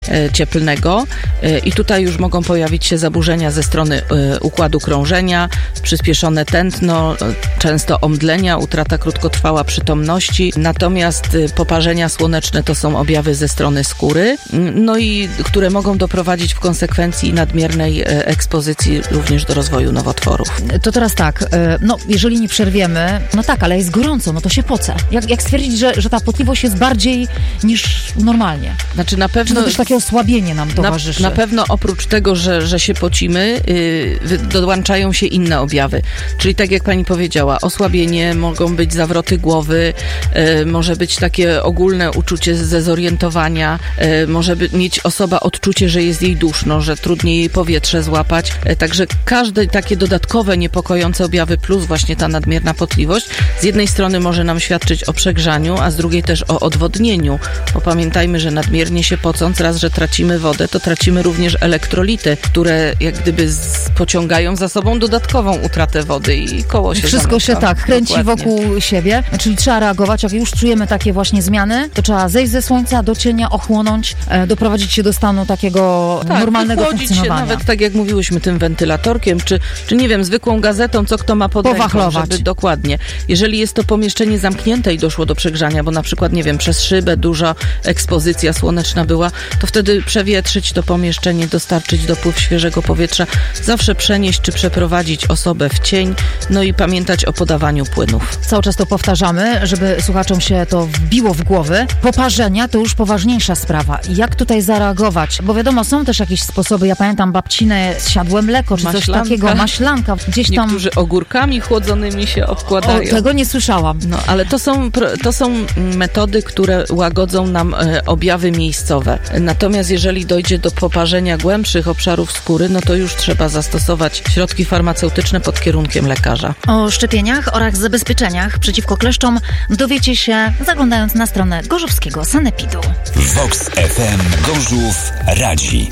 cieplnego i tutaj już mogą pojawić się zaburzenia ze strony układu krążenia, przyspieszone tętno, często omdlenia, utrata krótkotrwała przytomności. Natomiast poparzenia słoneczne to są objawy ze strony skóry, no i które mogą doprowadzić w konsekwencji nadmiernej ekspozycji również do rozwoju nowotworów. To teraz tak, no jeżeli nie przerwiemy, no tak, ale jest gorąco, no to się poce. Jak stwierdzić, że ta potliwość jest bardziej niż normalnie? Znaczy na pewno... Czy to też takie osłabienie nam towarzyszy? Na pewno oprócz tego, że się pocimy, dołączają się inne objawy. Czyli tak jak pani powiedziała, osłabienie, mogą być zawroty głowy, może być takie ogólne uczucie zdezorientowania, może mieć osoba odczucie, że jest jej duszno, że trudniej jej powietrze złapać. Także każde takie dodatkowe niepokojące objawy plus właśnie ta nadmierna potliwość z jednej strony może nam świadczyć o przegrzaniu, a z drugiej też o odwodnieniu. Bo pamiętajmy, że nadmiernie się pocąc, raz, że tracimy wodę, to tracimy również elektrolity, które jak gdyby pociągają za sobą dodatkową utratę wody i koło się wszystko zamyka. się tak kręci Dokładnie. wokół siebie, czyli trzeba reagować, jak już czujemy takie właśnie zmiany, to trzeba zejść ze słońca do cienia, ochłonąć, doprowadzić się do stanu takiego normalnego funkcjonowania. Się nawet tak jak mówiłyśmy tym wentylatorkiem, czy nie wiem, zwykłą gazetą, co kto ma pod ręką, żeby dokładnie. Jeżeli jest to pomieszczenie zamknięte i doszło do przegrzania, bo na przykład, nie wiem, przez szybę duża ekspozycja słoneczna była, to wtedy przewietrzyć to pomieszczenie, dostarczyć dopływ świeżego powietrza, zawsze przenieść czy przeprowadzić osobę w cień, no i pamiętać o podawaniu płynów. Cały czas to powtarzamy, żeby słuchaczom się to wbiło w głowy. Poparzenia to już poważniejsza sprawa. Jak tutaj zareagować? Bo wiadomo, są też jakieś sposoby. Ja pamiętam babcinę zsiadłe mleko, czy coś takiego, maślanka. Gdzieś tam... Niektórzy ogórkami chłodzonymi się obkładają. O, tego nie słyszałam. No, ale to są metody, które łagodzą nam objawy miejscowe. Natomiast jeżeli dojdzie do poparzenia głębszych obszarów skóry, no to już trzeba zastosować środki farmaceutyczne pod kierunkiem lekarza. O szczepieniach oraz zabezpieczeniach przeciwko kleszczom dowiecie się zaglądając na stronę Gorzowskiego Sanepidu. Vox FM Gorzów radzi.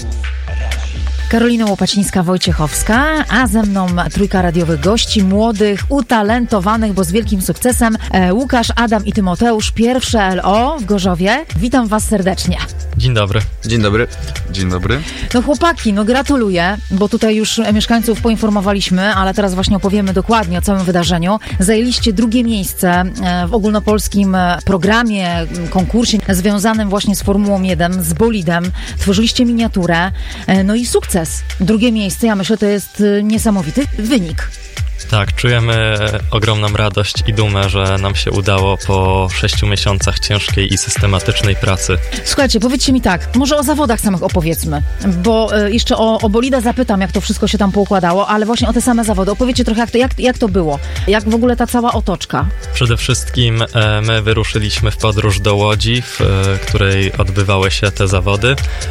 Karolina Łopacińska-Wojciechowska, a ze mną trójka radiowych gości, młodych, utalentowanych, bo z wielkim sukcesem, Łukasz, Adam i Tymoteusz, pierwsze LO w Gorzowie. Witam was serdecznie. Dzień dobry. Dzień dobry. Dzień dobry. No chłopaki, no gratuluję, bo tutaj już mieszkańców poinformowaliśmy, ale teraz właśnie opowiemy dokładnie o całym wydarzeniu. Zajęliście drugie miejsce w ogólnopolskim programie, konkursie związanym właśnie z Formułą 1, z bolidem. Tworzyliście miniaturę, no i sukces. Drugie miejsce, ja myślę, to jest niesamowity wynik. Tak, czujemy ogromną radość i dumę, że nam się udało po 6 miesiącach ciężkiej i systematycznej pracy. Słuchajcie, powiedzcie mi tak, może o zawodach samych opowiedzmy, bo jeszcze o bolida zapytam, jak to wszystko się tam poukładało, ale właśnie o te same zawody. Opowiedzcie trochę, jak to było, jak w ogóle ta cała otoczka. Przede wszystkim my wyruszyliśmy w podróż do Łodzi, w której odbywały się te zawody.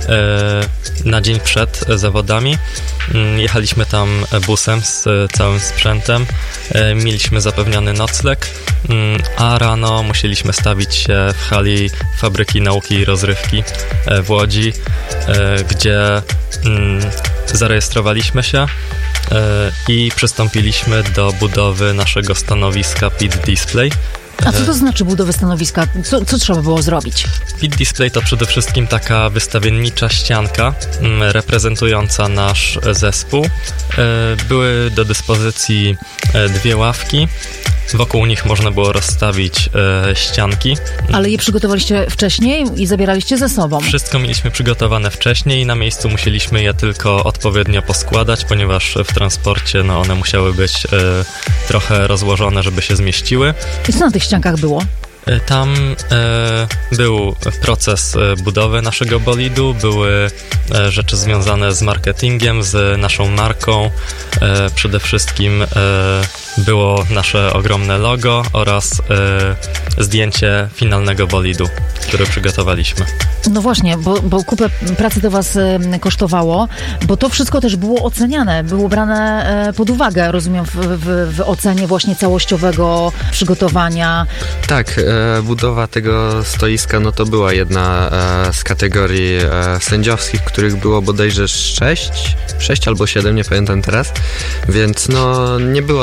Na dzień przed zawodami jechaliśmy tam busem z całym sprzętem. Mieliśmy zapewniony nocleg, a rano musieliśmy stawić się w hali Fabryki Nauki i Rozrywki w Łodzi, gdzie zarejestrowaliśmy się i przystąpiliśmy do budowy naszego stanowiska Pit Display. A co to znaczy budowy stanowiska? Co trzeba było zrobić? Pit Display to przede wszystkim taka wystawiennicza ścianka reprezentująca nasz zespół. Były do dyspozycji 2 ławki. Wokół nich można było rozstawić ścianki. Ale je przygotowaliście wcześniej i zabieraliście ze sobą? Wszystko mieliśmy przygotowane wcześniej i na miejscu musieliśmy je tylko odpowiednio poskładać, ponieważ w transporcie one musiały być trochę rozłożone, żeby się zmieściły. I co na tych ściankach było? Tam był proces budowy naszego bolidu, były rzeczy związane z marketingiem, z naszą marką. Przede wszystkim było nasze ogromne logo oraz zdjęcie finalnego bolidu, który przygotowaliśmy. No właśnie, bo kupę pracy to was kosztowało, bo to wszystko też było oceniane, było brane pod uwagę, rozumiem, w ocenie właśnie całościowego przygotowania. Tak, budowa tego stoiska, no to była jedna z kategorii sędziowskich, których było bodajże 6 albo 7, nie pamiętam teraz, więc no nie było to może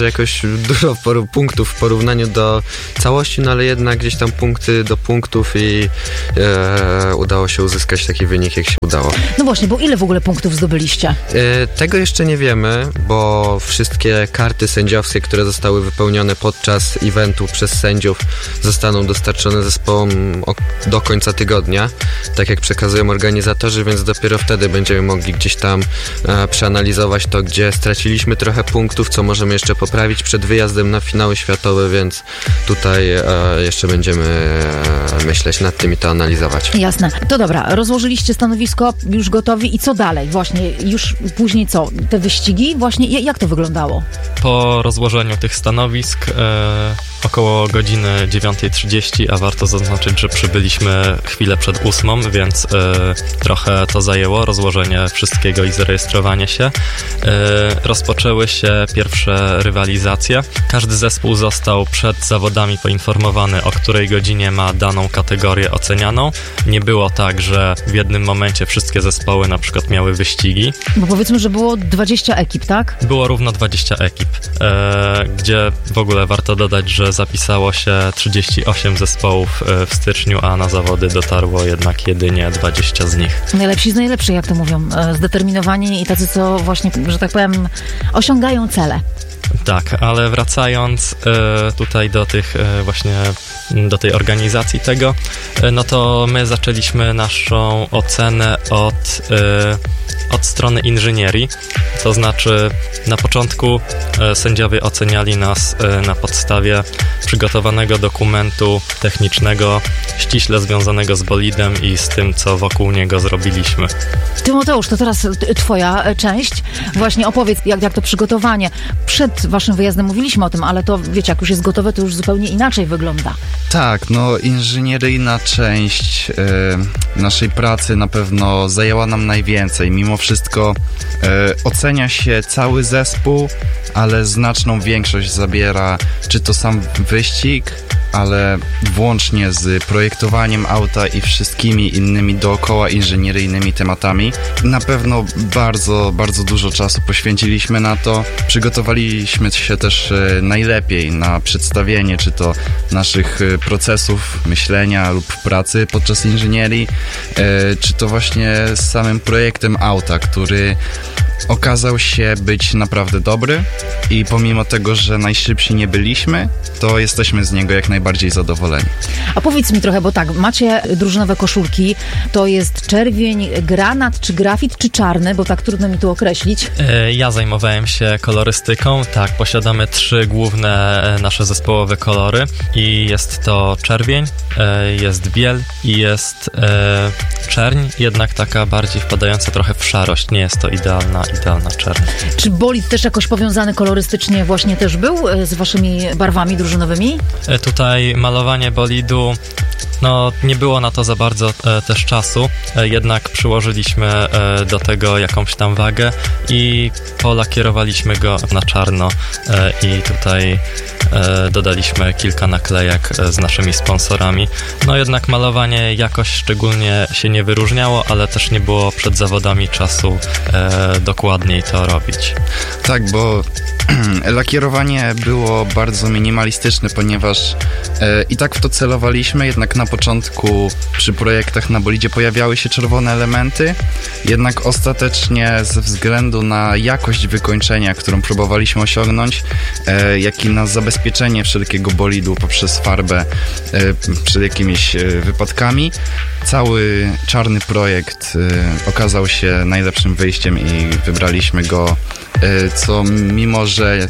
jakoś dużo punktów w porównaniu do całości, no ale jednak gdzieś tam punkty do punktów i udało się uzyskać taki wynik, jak się udało. No właśnie, bo ile w ogóle punktów zdobyliście? Tego jeszcze nie wiemy, bo wszystkie karty sędziowskie, które zostały wypełnione podczas eventu przez sędziów, zostaną dostarczone zespołom do końca tygodnia, tak jak przekazują organizatorzy, więc dopiero wtedy będziemy mogli gdzieś tam przeanalizować to, gdzie straciliśmy trochę punktów, co możemy jeszcze poprawić przed wyjazdem na finały światowe, więc tutaj jeszcze będziemy myśleć nad tym i to analizować. Jasne. To dobra, rozłożyliście stanowisko, już gotowi i co dalej? Właśnie, już później co? Te wyścigi? Właśnie, jak to wyglądało? Po rozłożeniu tych stanowisk około godziny 9:30, a warto zaznaczyć, że przybyliśmy chwilę przed 8:00, więc trochę to zajęło, rozłożenie wszystkiego i zarejestrowanie się. Rozpoczęły się pierwsze rywalizacje. Każdy zespół został przed zawodami poinformowany, o której godzinie ma daną kategorię ocenianą. Nie było tak, że w jednym momencie wszystkie zespoły na przykład miały wyścigi. Bo powiedzmy, że było 20 ekip, tak? Było równo 20 ekip, gdzie w ogóle warto dodać, że zapisało się 38 zespołów w styczniu, a na zawody dotarło jednak jedynie 20 z nich. Najlepsi z najlepszych, jak to mówią, zdeterminowani i tacy, co właśnie, że tak powiem, osiągają cele. Tak, ale wracając tutaj do tych właśnie, do tej organizacji tego, no to my zaczęliśmy naszą ocenę od strony inżynierii, to znaczy na początku sędziowie oceniali nas na podstawie przygotowanego dokumentu technicznego, ściśle związanego z bolidem i z tym, co wokół niego zrobiliśmy. Tymoteusz, to teraz twoja część. Właśnie opowiedz, jak to przygotowanie. Przed waszym wyjazdem mówiliśmy o tym, ale to, wiecie, jak już jest gotowe, to już zupełnie inaczej wygląda. Tak, no inżynieryjna część naszej pracy na pewno zajęła nam najwięcej. Mimo wszystko ocenia się cały zespół, ale znaczną większość zabiera czy to sam wyścig, ale włącznie z projektowaniem auta i wszystkimi innymi dookoła inżynieryjnymi tematami. Na pewno bardzo, bardzo dużo czasu poświęciliśmy na to. Przygotowaliśmy się też najlepiej na przedstawienie, czy to naszych procesów myślenia lub pracy podczas inżynierii, czy to właśnie z samym projektem auta, który okazał się być naprawdę dobry i pomimo tego, że najszybsi nie byliśmy, to jesteśmy z niego jak najbardziej zadowoleni. A powiedz mi trochę, bo tak, macie drużynowe koszulki, to jest czerwień, granat, czy grafit, czy czarny, bo tak trudno mi tu określić. Ja zajmowałem się kolorystyką, tak, posiadamy 3 główne nasze zespołowe kolory i jest to czerwień, jest biel i jest czerń, jednak taka bardziej wpadająca trochę w szarość, nie jest to idealna czerń. Czy bolid też jakoś powiązany kolorystycznie właśnie też był z waszymi barwami drużynowymi? Tutaj malowanie bolidu, no nie było na to za bardzo też czasu, jednak przyłożyliśmy do tego jakąś tam wagę i polakierowaliśmy go na czarno i tutaj dodaliśmy kilka naklejek z naszymi sponsorami. No jednak malowanie jakoś szczególnie się nie wyróżniało, ale też nie było przed zawodami czasu dokładniej to robić. Tak, bo lakierowanie było bardzo minimalistyczne, ponieważ i tak w to celowaliśmy, jednak na początku przy projektach na bolidzie pojawiały się czerwone elementy, jednak ostatecznie ze względu na jakość wykończenia, którą próbowaliśmy osiągnąć, jak i na zabezpieczenie wszelkiego bolidu poprzez farbę przed jakimiś wypadkami, cały czarny projekt okazał się najlepszym wyjściem i wybraliśmy go, co mimo, że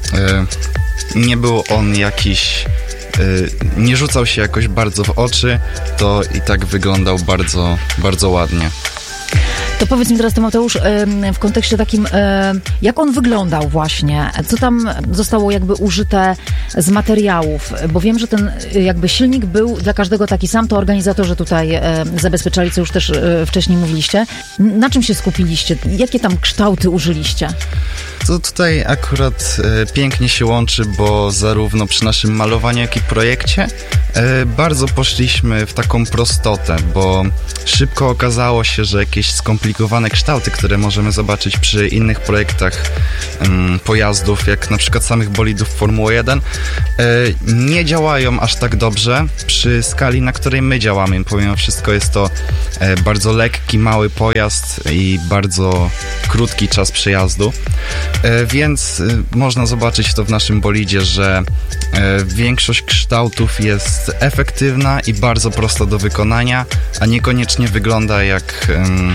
nie był on jakiś, nie rzucał się jakoś bardzo w oczy, to i tak wyglądał bardzo, bardzo ładnie. To powiedz mi teraz, Tymoteusz, w kontekście takim, jak on wyglądał właśnie? Co tam zostało jakby użyte z materiałów? Bo wiem, że ten jakby silnik był dla każdego taki sam, to organizatorzy tutaj zabezpieczali, co już też wcześniej mówiliście. Na czym się skupiliście? Jakie tam kształty użyliście? To tutaj akurat pięknie się łączy, bo zarówno przy naszym malowaniu, jak i projekcie bardzo poszliśmy w taką prostotę, bo szybko okazało się, że jakieś skomplikowane skomplikowane kształty, które możemy zobaczyć przy innych projektach pojazdów, jak na przykład samych bolidów Formuły 1, nie działają aż tak dobrze przy skali, na której my działamy. Pomimo wszystko jest to bardzo lekki, mały pojazd i bardzo krótki czas przejazdu, więc można zobaczyć to w naszym bolidzie, że większość kształtów jest efektywna i bardzo prosta do wykonania, a niekoniecznie wygląda jak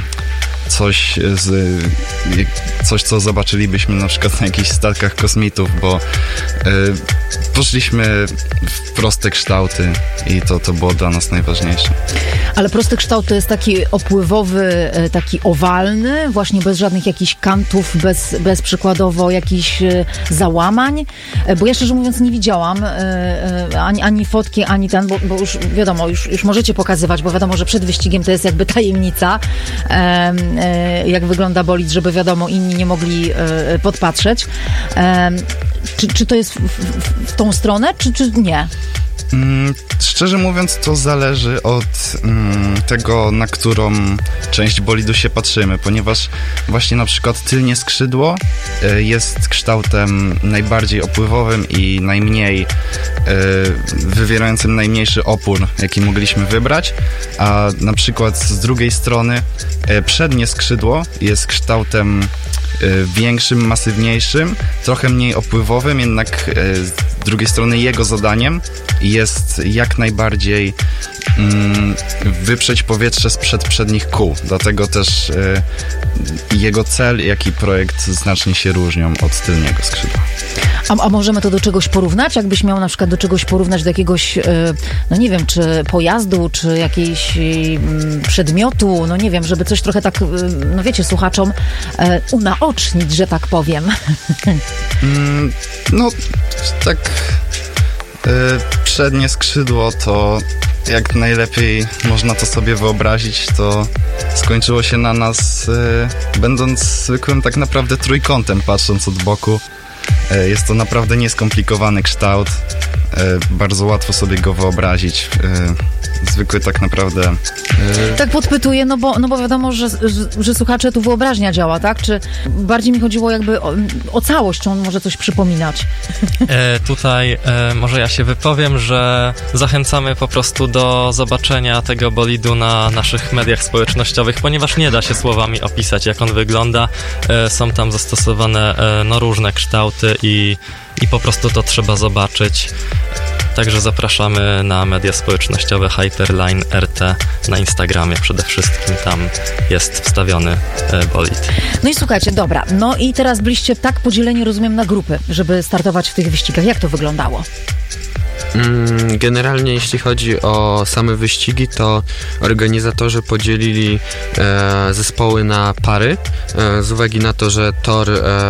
coś, co zobaczylibyśmy na przykład na jakichś statkach kosmitów, bo poszliśmy w proste kształty i to było dla nas najważniejsze. Ale prosty kształt to jest taki opływowy, taki owalny, właśnie bez żadnych jakichś kantów, bez przykładowo jakichś załamań, bo ja szczerze mówiąc nie widziałam ani fotki, ani ten, bo już wiadomo, już możecie pokazywać, bo wiadomo, że przed wyścigiem to jest jakby tajemnica, jak wygląda bolid, żeby wiadomo, inni nie mogli podpatrzeć. Czy to jest w tą stronę, czy nie? Szczerze mówiąc, to zależy od tego, na którą część bolidu się patrzymy, ponieważ właśnie na przykład tylnie skrzydło jest kształtem najbardziej opływowym i najmniej wywierającym najmniejszy opór, jaki mogliśmy wybrać, a na przykład z drugiej strony przednie skrzydło jest kształtem większym, masywniejszym, trochę mniej opływowym, jednak z drugiej strony jego zadaniem jest jak najbardziej wyprzeć powietrze sprzed przednich kół. Dlatego też jego cel, jak i projekt znacznie się różnią od tylniego skrzydła. A możemy to do czegoś porównać? Jakbyś miał na przykład do czegoś porównać, do jakiegoś, no nie wiem, czy pojazdu, czy jakiegoś przedmiotu, no nie wiem, żeby coś trochę tak, no wiecie, słuchaczom unaocznić, że tak powiem. No, tak przednie skrzydło to jak najlepiej można to sobie wyobrazić, to skończyło się na nas będąc zwykłym tak naprawdę trójkątem, patrząc od boku. Jest to naprawdę nieskomplikowany kształt, bardzo łatwo sobie go wyobrazić. Zwykły tak naprawdę... Tak podpytuję, no bo wiadomo, że słuchacze, tu wyobraźnia działa, tak? Czy bardziej mi chodziło jakby o całość, czy on może coś przypominać? Tutaj może ja się wypowiem, że zachęcamy po prostu do zobaczenia tego bolidu na naszych mediach społecznościowych, ponieważ nie da się słowami opisać, jak on wygląda. Są tam zastosowane różne kształty i po prostu to trzeba zobaczyć. Także zapraszamy na media społecznościowe Hyperline RT na Instagramie przede wszystkim. Tam jest wstawiony bolid. No i słuchajcie, dobra. No i teraz byliście tak podzieleni, rozumiem, na grupy, żeby startować w tych wyścigach. Jak to wyglądało? Generalnie jeśli chodzi o same wyścigi, to organizatorzy podzielili zespoły na pary z uwagi na to, że tor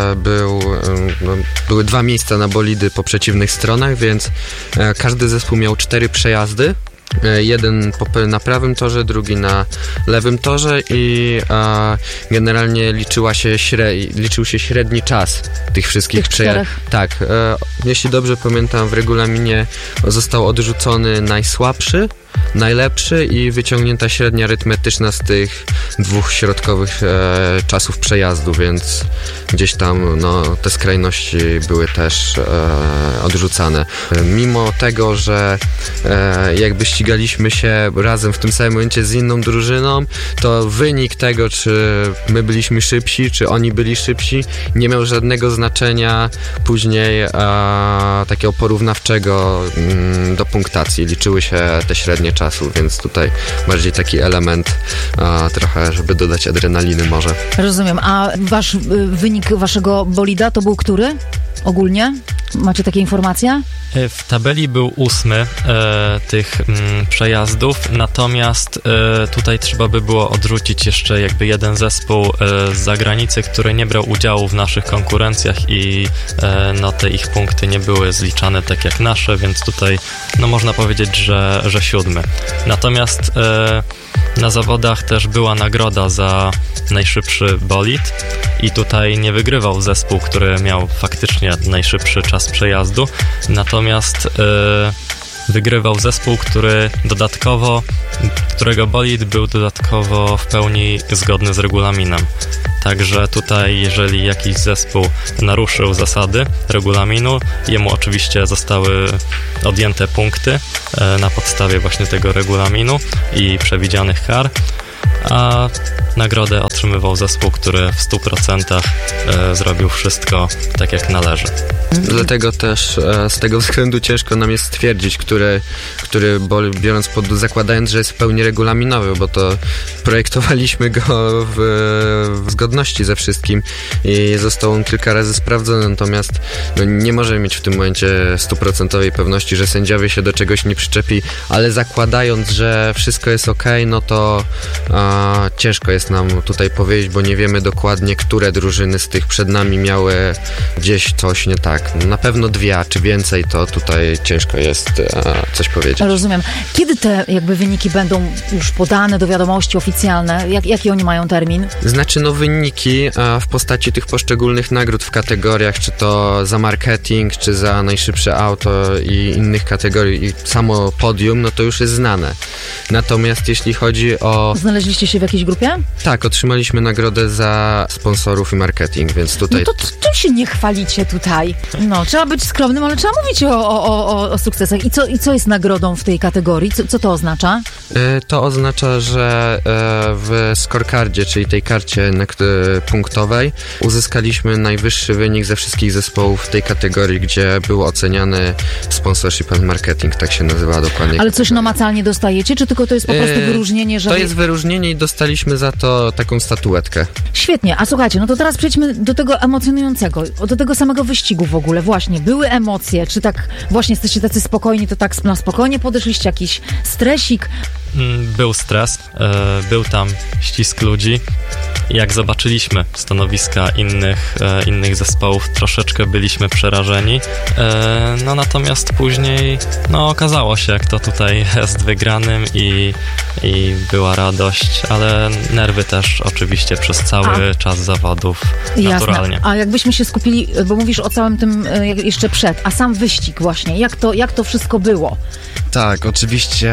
były dwa miejsca na bolidy po przeciwnych stronach, więc każdy zespół miał 4 przejazdy. Jeden na prawym torze, drugi na lewym torze i generalnie liczył się średni czas tych wszystkich przejazdów. Tak, jeśli dobrze pamiętam, w regulaminie został odrzucony najsłabszy, najlepszy i wyciągnięta średnia arytmetyczna z tych dwóch środkowych czasów przejazdu, więc gdzieś tam te skrajności były też odrzucane. Mimo tego, że jakby ścigaliśmy się razem w tym samym momencie z inną drużyną, to wynik tego, czy my byliśmy szybsi, czy oni byli szybsi, nie miał żadnego znaczenia później takiego porównawczego do punktacji. Liczyły się te średnie czasu, więc tutaj bardziej taki element trochę, żeby dodać adrenaliny może. Rozumiem. A wynik waszego bolida to był który? Ogólnie? Macie takie informacje? W tabeli był 8 tych przejazdów, natomiast tutaj trzeba by było odrzucić jeszcze jakby jeden zespół z zagranicy, który nie brał udziału w naszych konkurencjach i te ich punkty nie były zliczane tak jak nasze, więc tutaj można powiedzieć, że 7. Natomiast na zawodach też była nagroda za najszybszy bolid i tutaj nie wygrywał zespół, który miał faktycznie najszybszy czas przejazdu, natomiast wygrywał zespół, którego bolid był dodatkowo w pełni zgodny z regulaminem. Także tutaj, jeżeli jakiś zespół naruszył zasady regulaminu, jemu oczywiście zostały odjęte punkty na podstawie właśnie tego regulaminu i przewidzianych kar, a nagrodę otrzymywał zespół, który w 100% zrobił wszystko tak, jak należy. Dlatego też z tego względu ciężko nam jest stwierdzić, który biorąc zakładając, że jest w pełni regulaminowy, bo to projektowaliśmy go w zgodności ze wszystkim i został on kilka razy sprawdzony, natomiast nie możemy mieć w tym momencie 100% pewności, że sędziowie się do czegoś nie przyczepi, ale zakładając, że wszystko jest okej, no to ciężko jest nam tutaj powiedzieć, bo nie wiemy dokładnie, które drużyny z tych przed nami miały gdzieś coś nie tak. Na pewno 2, czy więcej, to tutaj ciężko jest coś powiedzieć. Rozumiem. Kiedy te jakby wyniki będą już podane do wiadomości oficjalne? Jaki oni mają termin? Znaczy, wyniki w postaci tych poszczególnych nagród w kategoriach, czy to za marketing, czy za najszybsze auto i innych kategorii, i samo podium, no to już jest znane. Natomiast jeśli chodzi o... Znaleźliście się w jakiejś grupie? Tak, otrzymaliśmy nagrodę za sponsorów i marketing, więc tutaj... No to czym się nie chwalicie tutaj? No, trzeba być skromnym, ale trzeba mówić o sukcesach. I co jest nagrodą w tej kategorii? Co to oznacza? To oznacza, że w scorecardzie, czyli tej karcie punktowej, uzyskaliśmy najwyższy wynik ze wszystkich zespołów w tej kategorii, gdzie był oceniany sponsorship and marketing, tak się nazywa dokładnie. Ale coś namacalnie dostajecie, czy tylko to jest po prostu wyróżnienie, że... To jest wyróżnienie i dostaliśmy za to taką statuetkę. Świetnie, a słuchajcie, no to teraz przejdźmy do tego emocjonującego, do tego samego wyścigu w ogóle. Właśnie, były emocje, czy tak właśnie jesteście tacy spokojni, to tak na spokojnie podeszliście, jakiś stresik? Był stres, był tam ścisk ludzi. Jak zobaczyliśmy stanowiska innych zespołów, troszeczkę byliśmy przerażeni. No natomiast później okazało się, kto tutaj jest wygranym i była radość, ale nerwy też oczywiście przez cały czas zawodów naturalnie. Jasne. A jakbyśmy się skupili, bo mówisz o całym tym jeszcze przed, a sam wyścig właśnie, jak to wszystko było? Tak, oczywiście,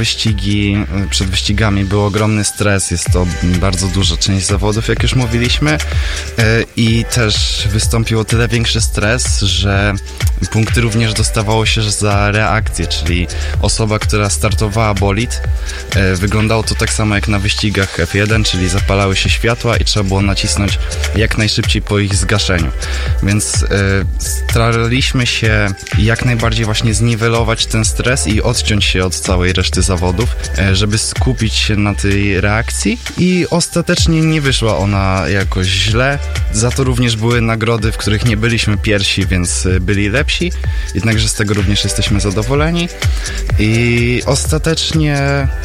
przed wyścigami był ogromny stres, jest to bardzo duża część zawodów, jak już mówiliśmy, i też wystąpił o tyle większy stres, że punkty również dostawało się za reakcję, czyli osoba, która startowała bolid, wyglądało to tak samo jak na wyścigach F1, czyli zapalały się światła i trzeba było nacisnąć jak najszybciej po ich zgaszeniu, więc staraliśmy się jak najbardziej właśnie zniwelować ten stres i odciąć się od całej reszty zawodów, żeby skupić się na tej reakcji, i ostatecznie nie wyszła ona jakoś źle. Za to również były nagrody, w których nie byliśmy pierwsi, więc byli lepsi, jednakże z tego również jesteśmy zadowoleni i ostatecznie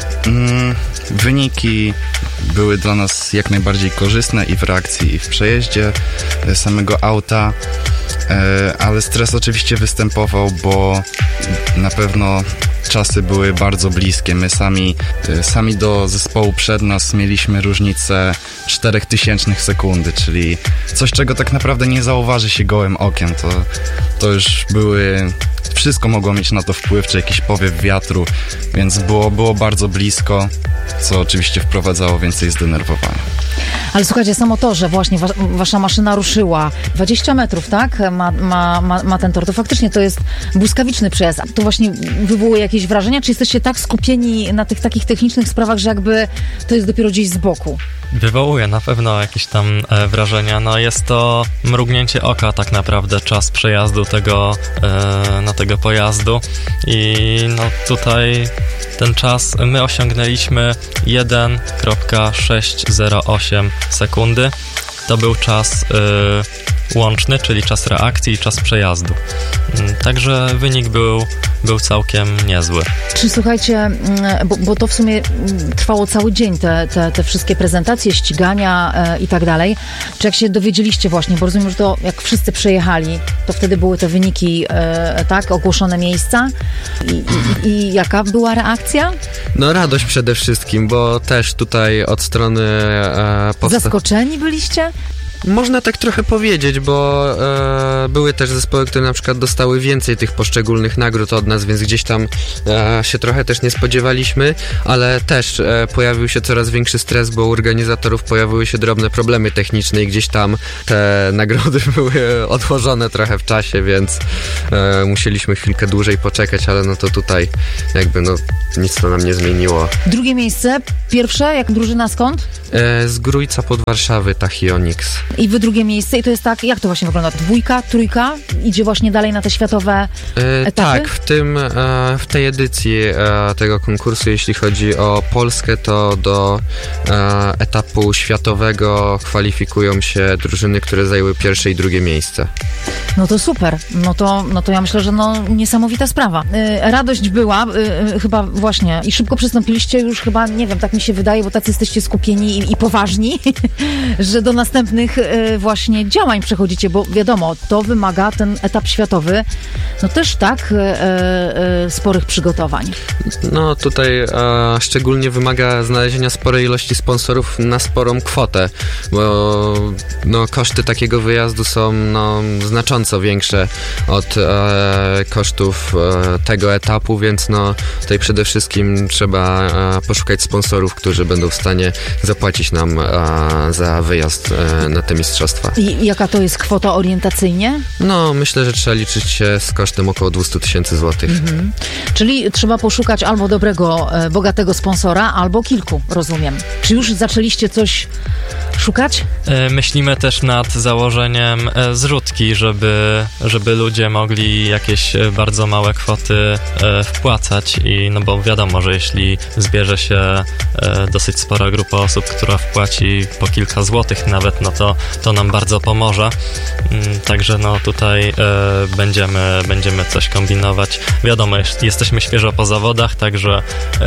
wyniki były dla nas jak najbardziej korzystne i w reakcji, i w przejeździe samego auta, ale stres oczywiście występował, bo na pewno czasy były bardzo bliskie. My sami do zespołu przed nas mieliśmy różnicę 0,04 sekundy, czyli coś, czego tak naprawdę nie zauważy się gołym okiem. To już wszystko mogło mieć na to wpływ, czy jakiś powiew wiatru, więc było bardzo blisko, co oczywiście wprowadzało więcej zdenerwowania. Ale słuchajcie, samo to, że właśnie wasza maszyna ruszyła 20 metrów, tak? Ma ten tor. To faktycznie to jest błyskawiczny przejazd. To właśnie wywołuje jakieś wrażenia? Czy jesteście tak skupieni na tych takich technicznych sprawach, że jakby to jest dopiero gdzieś z boku? Wywołuje na pewno jakieś tam wrażenia. Jest to mrugnięcie oka tak naprawdę, czas przejazdu tego pojazdu i tutaj ten czas my osiągnęliśmy 1,608 sekundy. To był czas łączny, czyli czas reakcji i czas przejazdu. Także wynik był całkiem niezły. Czy słuchajcie, bo to w sumie trwało cały dzień, te wszystkie prezentacje, ścigania i tak dalej. Czy jak się dowiedzieliście właśnie, bo rozumiem, że to jak wszyscy przejechali, to wtedy były te wyniki, tak, ogłoszone miejsca i jaka była reakcja? Radość przede wszystkim, bo też tutaj od strony... Zaskoczeni byliście? Można tak trochę powiedzieć, bo były też zespoły, które na przykład dostały więcej tych poszczególnych nagród od nas, więc gdzieś tam się trochę też nie spodziewaliśmy, ale też pojawił się coraz większy stres, bo u organizatorów pojawiły się drobne problemy techniczne i gdzieś tam te nagrody były odłożone trochę w czasie, więc musieliśmy chwilkę dłużej poczekać, ale no to tutaj jakby no nic to nam nie zmieniło. Drugie miejsce, pierwsze, jak drużyna skąd? Z Grójca pod Warszawy, Tachionix. I wy drugie miejsce i to jest tak, jak to właśnie wygląda? Dwójka, trójka? Idzie właśnie dalej na te światowe etapy? Tak, w tej edycji tego konkursu, jeśli chodzi o Polskę, to do etapu światowego kwalifikują się drużyny, które zajęły pierwsze i drugie miejsce. No to super. No to ja myślę, że niesamowita sprawa. Radość była, chyba właśnie, i szybko przystąpiliście już chyba, nie wiem, tak mi się wydaje, bo tacy jesteście skupieni i poważni, że do następnych właśnie działań przechodzicie, bo wiadomo, to wymaga ten etap światowy, no też tak sporych przygotowań. No tutaj szczególnie wymaga znalezienia sporej ilości sponsorów na sporą kwotę, bo no, koszty takiego wyjazdu są znacząco większe od kosztów tego etapu, więc no tutaj przede wszystkim trzeba poszukać sponsorów, którzy będą w stanie zapłacić nam za wyjazd na te mistrzostwa. I jaka to jest kwota orientacyjnie? No, myślę, że trzeba liczyć się z kosztem około 200 000 złotych. Mhm. Czyli trzeba poszukać albo dobrego, bogatego sponsora, albo kilku, rozumiem. Czy już zaczęliście coś szukać? Myślimy też nad założeniem zrzutki, żeby ludzie mogli jakieś bardzo małe kwoty wpłacać i no bo wiadomo, że jeśli zbierze się dosyć spora grupa osób, która wpłaci po kilka złotych nawet, no to nam bardzo pomoże. Także no tutaj będziemy coś kombinować. Wiadomo, jesteśmy świeżo po zawodach, także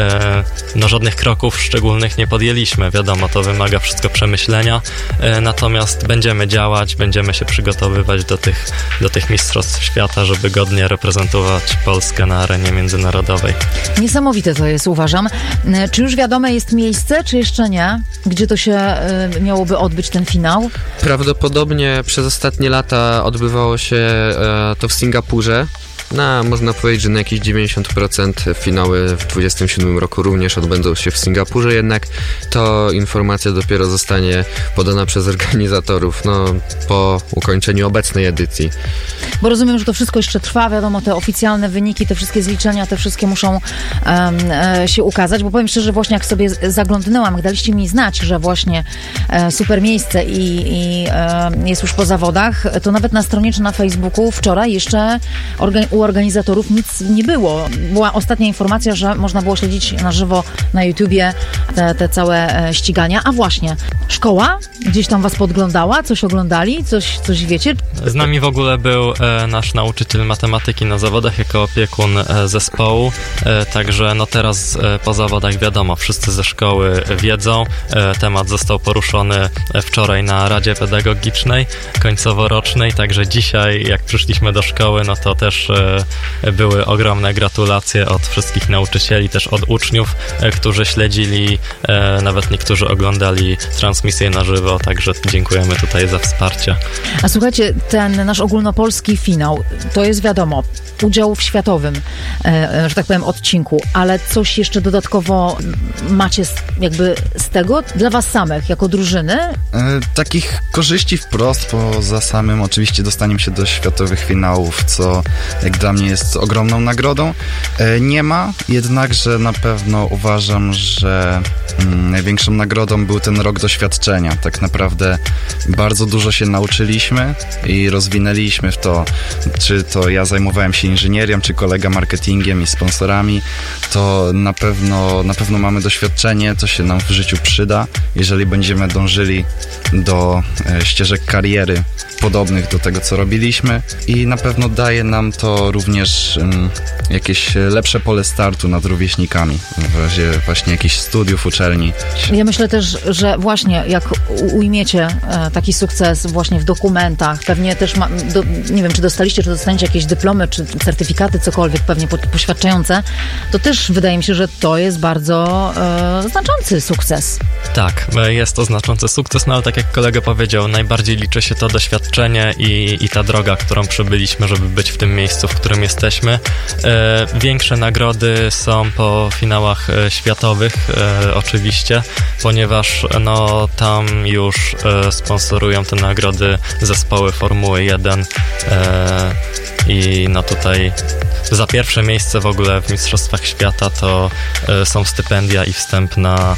no żadnych kroków szczególnych nie podjęliśmy. Wiadomo, to wymaga wszystko przemyślenia, natomiast będziemy działać, będziemy się przygotowywać do tych mistrzostw świata, żeby godnie reprezentować Polskę na arenie międzynarodowej. Niesamowite to jest, uważam. Czy już wiadome jest miejsce, czy jeszcze nie? Gdzie to się miałoby odbyć ten finał? Prawdopodobnie przez ostatnie lata odbywało się to w Singapurze. Można powiedzieć, że na jakieś 90% finały w 2027 roku również odbędą się w Singapurze, jednak to informacja dopiero zostanie podana przez organizatorów po ukończeniu obecnej edycji. Bo rozumiem, że to wszystko jeszcze trwa, wiadomo, te oficjalne wyniki, te wszystkie zliczenia, te wszystkie muszą się ukazać, bo powiem szczerze, właśnie jak sobie zaglądnęłam, jak daliście mi znać, że właśnie super miejsce i jest już po zawodach, to nawet na stronie czy na Facebooku wczoraj jeszcze u organizatorów nic nie było. Była ostatnia informacja, że można było śledzić na żywo na YouTubie te całe ścigania. A właśnie, szkoła gdzieś tam was podglądała? Coś oglądali? Coś wiecie? Z nami w ogóle był nasz nauczyciel matematyki na zawodach jako opiekun zespołu, także no teraz po zawodach wiadomo, wszyscy ze szkoły wiedzą. Temat został poruszony wczoraj na Radzie Pedagogicznej końcoworocznej, także dzisiaj jak przyszliśmy do szkoły, no to też były ogromne gratulacje od wszystkich nauczycieli, też od uczniów, którzy śledzili, nawet niektórzy oglądali transmisję na żywo, także dziękujemy tutaj za wsparcie. A słuchajcie, ten nasz ogólnopolski finał, to jest wiadomo, udział w światowym, że tak powiem, odcinku, ale coś jeszcze dodatkowo macie jakby z tego dla was samych, jako drużyny? Takich korzyści wprost, poza samym oczywiście dostaniem się do światowych finałów, co jak dla mnie jest ogromną nagrodą, nie ma, jednakże na pewno uważam, że największą nagrodą był ten rok doświadczenia. Tak naprawdę bardzo dużo się nauczyliśmy i rozwinęliśmy w to, czy to ja zajmowałem się inżynierią, czy kolega marketingiem i sponsorami, to na pewno mamy doświadczenie, to się nam w życiu przyda, jeżeli będziemy dążyli do ścieżek kariery podobnych do tego, co robiliśmy, i na pewno daje nam to to również jakieś lepsze pole startu nad rówieśnikami, w razie właśnie jakichś studiów, uczelni. Ja myślę też, że właśnie jak ujmiecie taki sukces właśnie w dokumentach, pewnie też nie wiem, czy dostaniecie jakieś dyplomy, czy certyfikaty, cokolwiek pewnie poświadczające, to też wydaje mi się, że to jest bardzo znaczący sukces. Tak, jest to znaczący sukces, no ale tak jak kolega powiedział, najbardziej liczy się to doświadczenie i ta droga, którą przebyliśmy, żeby być w tym miejscu, w którym jesteśmy. Większe nagrody są po finałach światowych, oczywiście, ponieważ no tam już sponsorują te nagrody zespoły Formuły 1 i no tutaj za pierwsze miejsce w ogóle w Mistrzostwach Świata to są stypendia i wstęp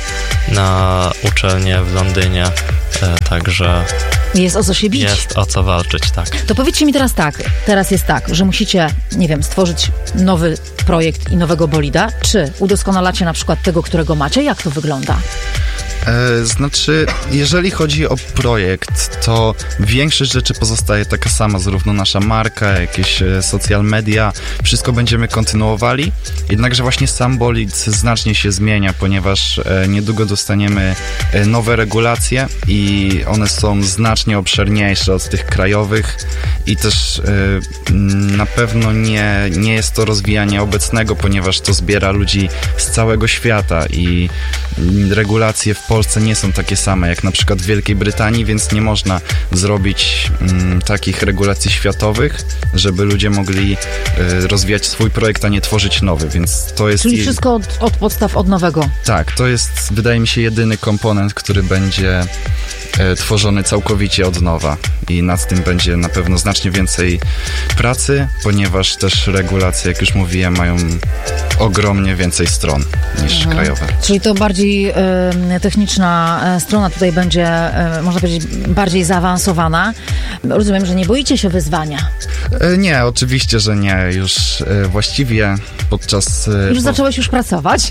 na uczelnię w Londynie, także jest o co się bić. Jest o co walczyć, tak. To powiedzcie mi teraz jest tak, że musicie, nie wiem, stworzyć nowy projekt i nowego bolida, czy udoskonalacie na przykład tego, którego macie? Jak to wygląda? Znaczy, jeżeli chodzi o projekt, to większość rzeczy pozostaje taka sama, zarówno nasza marka, jakieś social media, wszystko będziemy kontynuowali, jednakże właśnie sam bolid znacznie się zmienia, ponieważ niedługo dostaniemy nowe regulacje i one są znacznie obszerniejsze od tych krajowych i też na pewno nie jest to rozwijanie obecnego, ponieważ to zbiera ludzi z całego świata i regulacje w Polsce nie są takie same jak na przykład w Wielkiej Brytanii, więc nie można zrobić takich regulacji światowych, żeby ludzie mogli rozwijać swój projekt, a nie tworzyć nowy, więc to jest... Czyli wszystko od podstaw, od nowego. Tak, to jest, wydaje mi się, jedyny komponent, który będzie tworzony całkowicie od nowa i nad tym będzie na pewno znacznie więcej pracy, ponieważ też regulacje, jak już mówiłem, mają ogromnie więcej stron niż krajowe. Czyli to bardziej techniczna strona tutaj będzie, można powiedzieć, bardziej zaawansowana. Rozumiem, że nie boicie się wyzwania. Nie, oczywiście, że nie. Już właściwie podczas... Już zacząłeś już pracować?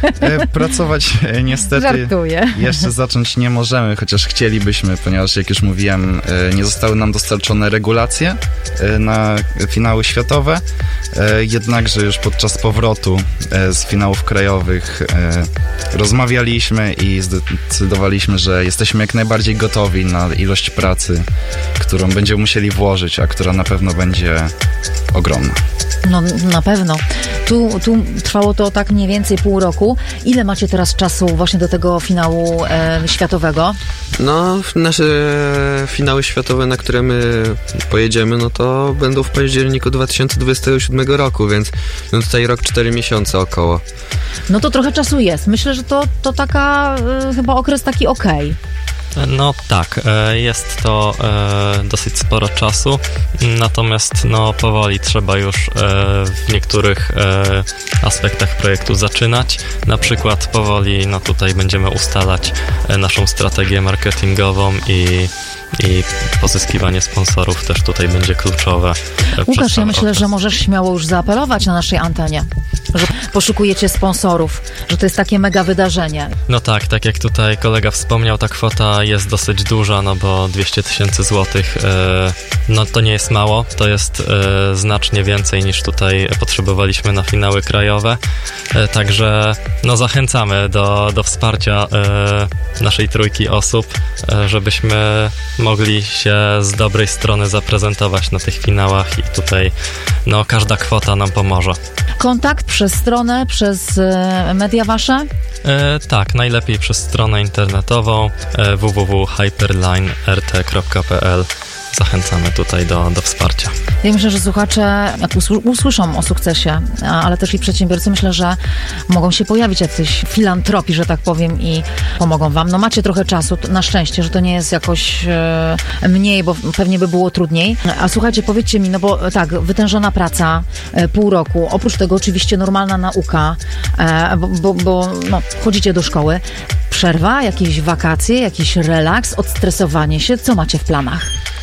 Pracować niestety Żartuję. Jeszcze zacząć nie możemy, chociaż chcielibyśmy, ponieważ jak już mówiłem, nie zostały nam dostarczone regulacje na finały światowe, jednakże już podczas powrotu z finałów krajowych rozmawialiśmy i zdecydowaliśmy, że jesteśmy jak najbardziej gotowi na ilość pracy, którą będziemy musieli włożyć, a która na pewno będzie ogromna. No na pewno. Tu trwało to tak mniej więcej pół roku. Ile macie teraz czasu właśnie do tego finału światowego? No, nasze finały światowe, na które my pojedziemy, no to będą w październiku 2027 roku, więc no tutaj rok 4 miesiące około. No to trochę czasu jest. Myślę, że to taka chyba okres taki okej. No tak, jest to dosyć sporo czasu, natomiast no powoli trzeba już w niektórych aspektach projektu zaczynać. Na przykład powoli no tutaj będziemy ustalać naszą strategię marketingową i pozyskiwanie sponsorów też tutaj będzie kluczowe. Łukasz, ja myślę, że możesz śmiało już zaapelować na naszej antenie, że poszukujecie sponsorów, że to jest takie mega wydarzenie. No tak jak tutaj kolega wspomniał, ta kwota jest dosyć duża, no bo 200 000 złotych, no to nie jest mało, to jest znacznie więcej niż tutaj potrzebowaliśmy na finały krajowe, także no zachęcamy do wsparcia naszej trójki osób, żebyśmy mogli się z dobrej strony zaprezentować na tych finałach i tutaj no każda kwota nam pomoże. Kontakt przez stronę, przez media wasze? Tak, najlepiej przez stronę internetową www.hyperlinert.pl. Zachęcamy tutaj do wsparcia. Ja myślę, że słuchacze, jak usłyszą o sukcesie, ale też i przedsiębiorcy, myślę, że mogą się pojawić jacyś filantropi, że tak powiem, i pomogą wam. No macie trochę czasu, na szczęście, że to nie jest jakoś mniej, bo pewnie by było trudniej. A słuchajcie, powiedzcie mi, no bo tak, wytężona praca, pół roku, oprócz tego oczywiście normalna nauka, bo no, chodzicie do szkoły. Przerwa, jakieś wakacje, jakiś relaks, odstresowanie się, co macie w planach?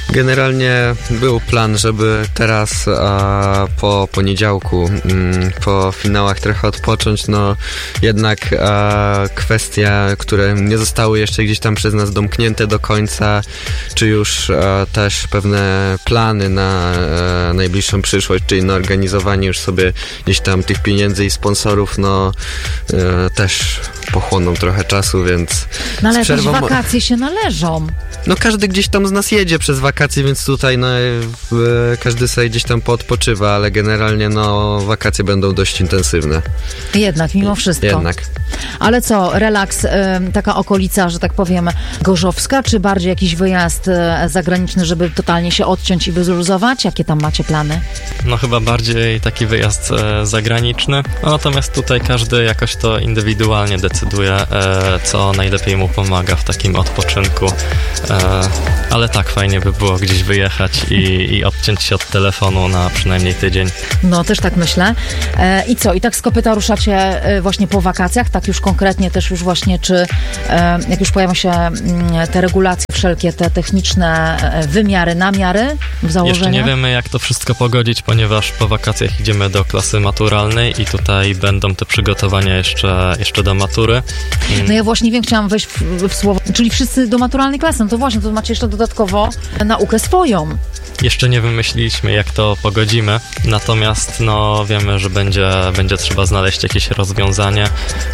Generalnie był plan, żeby teraz po poniedziałku, po finałach trochę odpocząć, no jednak kwestie, które nie zostały jeszcze gdzieś tam przez nas domknięte do końca, czy już też pewne plany na najbliższą przyszłość, czyli na organizowanie już sobie gdzieś tam tych pieniędzy i sponsorów, no też pochłoną trochę czasu, więc... No ale jakieś wakacje się należą. No każdy gdzieś tam z nas jedzie przez wakacje, więc tutaj no każdy sobie gdzieś tam poodpoczywa, ale generalnie no wakacje będą dość intensywne. Jednak, mimo wszystko. Jednak. Ale co, relaks, taka okolica, że tak powiem, gorzowska, czy bardziej jakiś wyjazd zagraniczny, żeby totalnie się odciąć i wyluzować? Jakie tam macie plany? No chyba bardziej taki wyjazd zagraniczny, no, natomiast tutaj każdy jakoś to indywidualnie decyduje, co najlepiej mu pomaga w takim odpoczynku. Ale tak, fajnie by było gdzieś wyjechać i odciąć się od telefonu na przynajmniej tydzień. No, też tak myślę. I co? I tak z kopyta ruszacie właśnie po wakacjach? Tak już konkretnie też już właśnie, czy jak już pojawią się te regulacje wszelkie, te techniczne wymiary, namiary w założeniu? Jeszcze nie wiemy, jak to wszystko pogodzić, ponieważ po wakacjach idziemy do klasy maturalnej i tutaj będą te przygotowania jeszcze do matury. No ja właśnie wiem, chciałam wejść w słowo, czyli wszyscy do maturalnej klasy, no to właśnie, to macie jeszcze dodatkowo naukę swoją. Jeszcze nie wymyśliliśmy, jak to pogodzimy, natomiast no wiemy, że będzie trzeba znaleźć jakieś rozwiązanie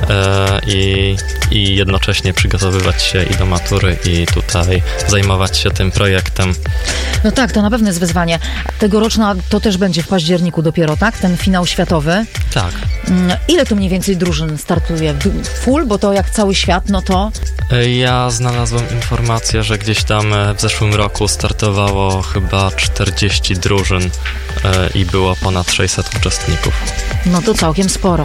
i jednocześnie przygotowywać się i do matury, i tutaj zajmować się tym projektem. No tak, to na pewno jest wyzwanie. Tegoroczna to też będzie w październiku dopiero, tak? Ten finał światowy. Tak. Ile tu mniej więcej drużyn startuje? Full, bo to jak cały świat, no to... Ja znalazłem informację, że gdzieś tam w zeszłym roku startowało chyba 40 drużyn i było ponad 600 uczestników. No to całkiem sporo.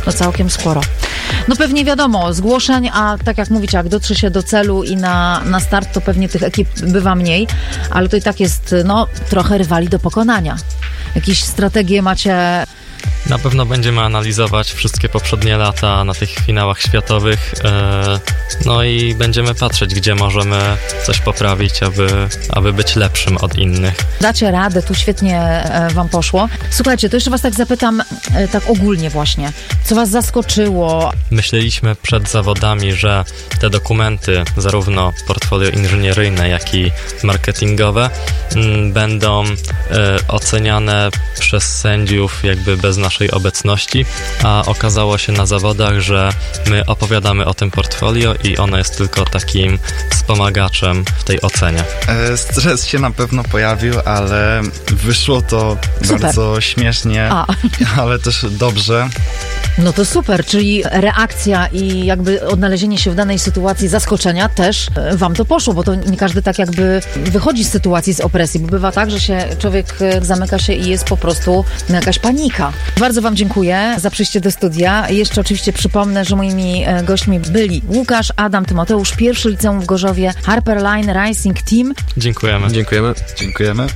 No pewnie wiadomo, zgłoszeń, a tak jak mówicie, jak dotrze się do celu i na start, to pewnie tych ekip bywa mniej, ale to i tak jest, no, trochę rywali do pokonania. Jakieś strategie macie... Na pewno będziemy analizować wszystkie poprzednie lata na tych finałach światowych, no i będziemy patrzeć, gdzie możemy coś poprawić, aby być lepszym od innych. Dacie radę, tu świetnie wam poszło. Słuchajcie, to jeszcze was tak zapytam, tak ogólnie właśnie, co was zaskoczyło? Myśleliśmy przed zawodami, że te dokumenty, zarówno portfolio inżynieryjne, jak i marketingowe, będą oceniane przez sędziów jakby bez naszej obecności, a okazało się na zawodach, że my opowiadamy o tym portfolio i ono jest tylko takim wspomagaczem w tej ocenie. Stres się na pewno pojawił, ale wyszło to super. Bardzo śmiesznie, ale też dobrze. No to super, czyli reakcja i jakby odnalezienie się w danej sytuacji zaskoczenia też wam to poszło, bo to nie każdy tak jakby wychodzi z sytuacji, z opresji, bo bywa tak, że się człowiek zamyka się i jest po prostu jakaś panika. Bardzo wam dziękuję za przyjście do studia. Jeszcze oczywiście przypomnę, że moimi gośćmi byli Łukasz, Adam, Tymoteusz, pierwszy liceum w Gorzowie, Harper Line Racing Team. Dziękujemy. Dziękujemy.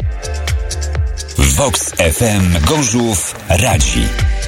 Vox FM Gorzów radzi.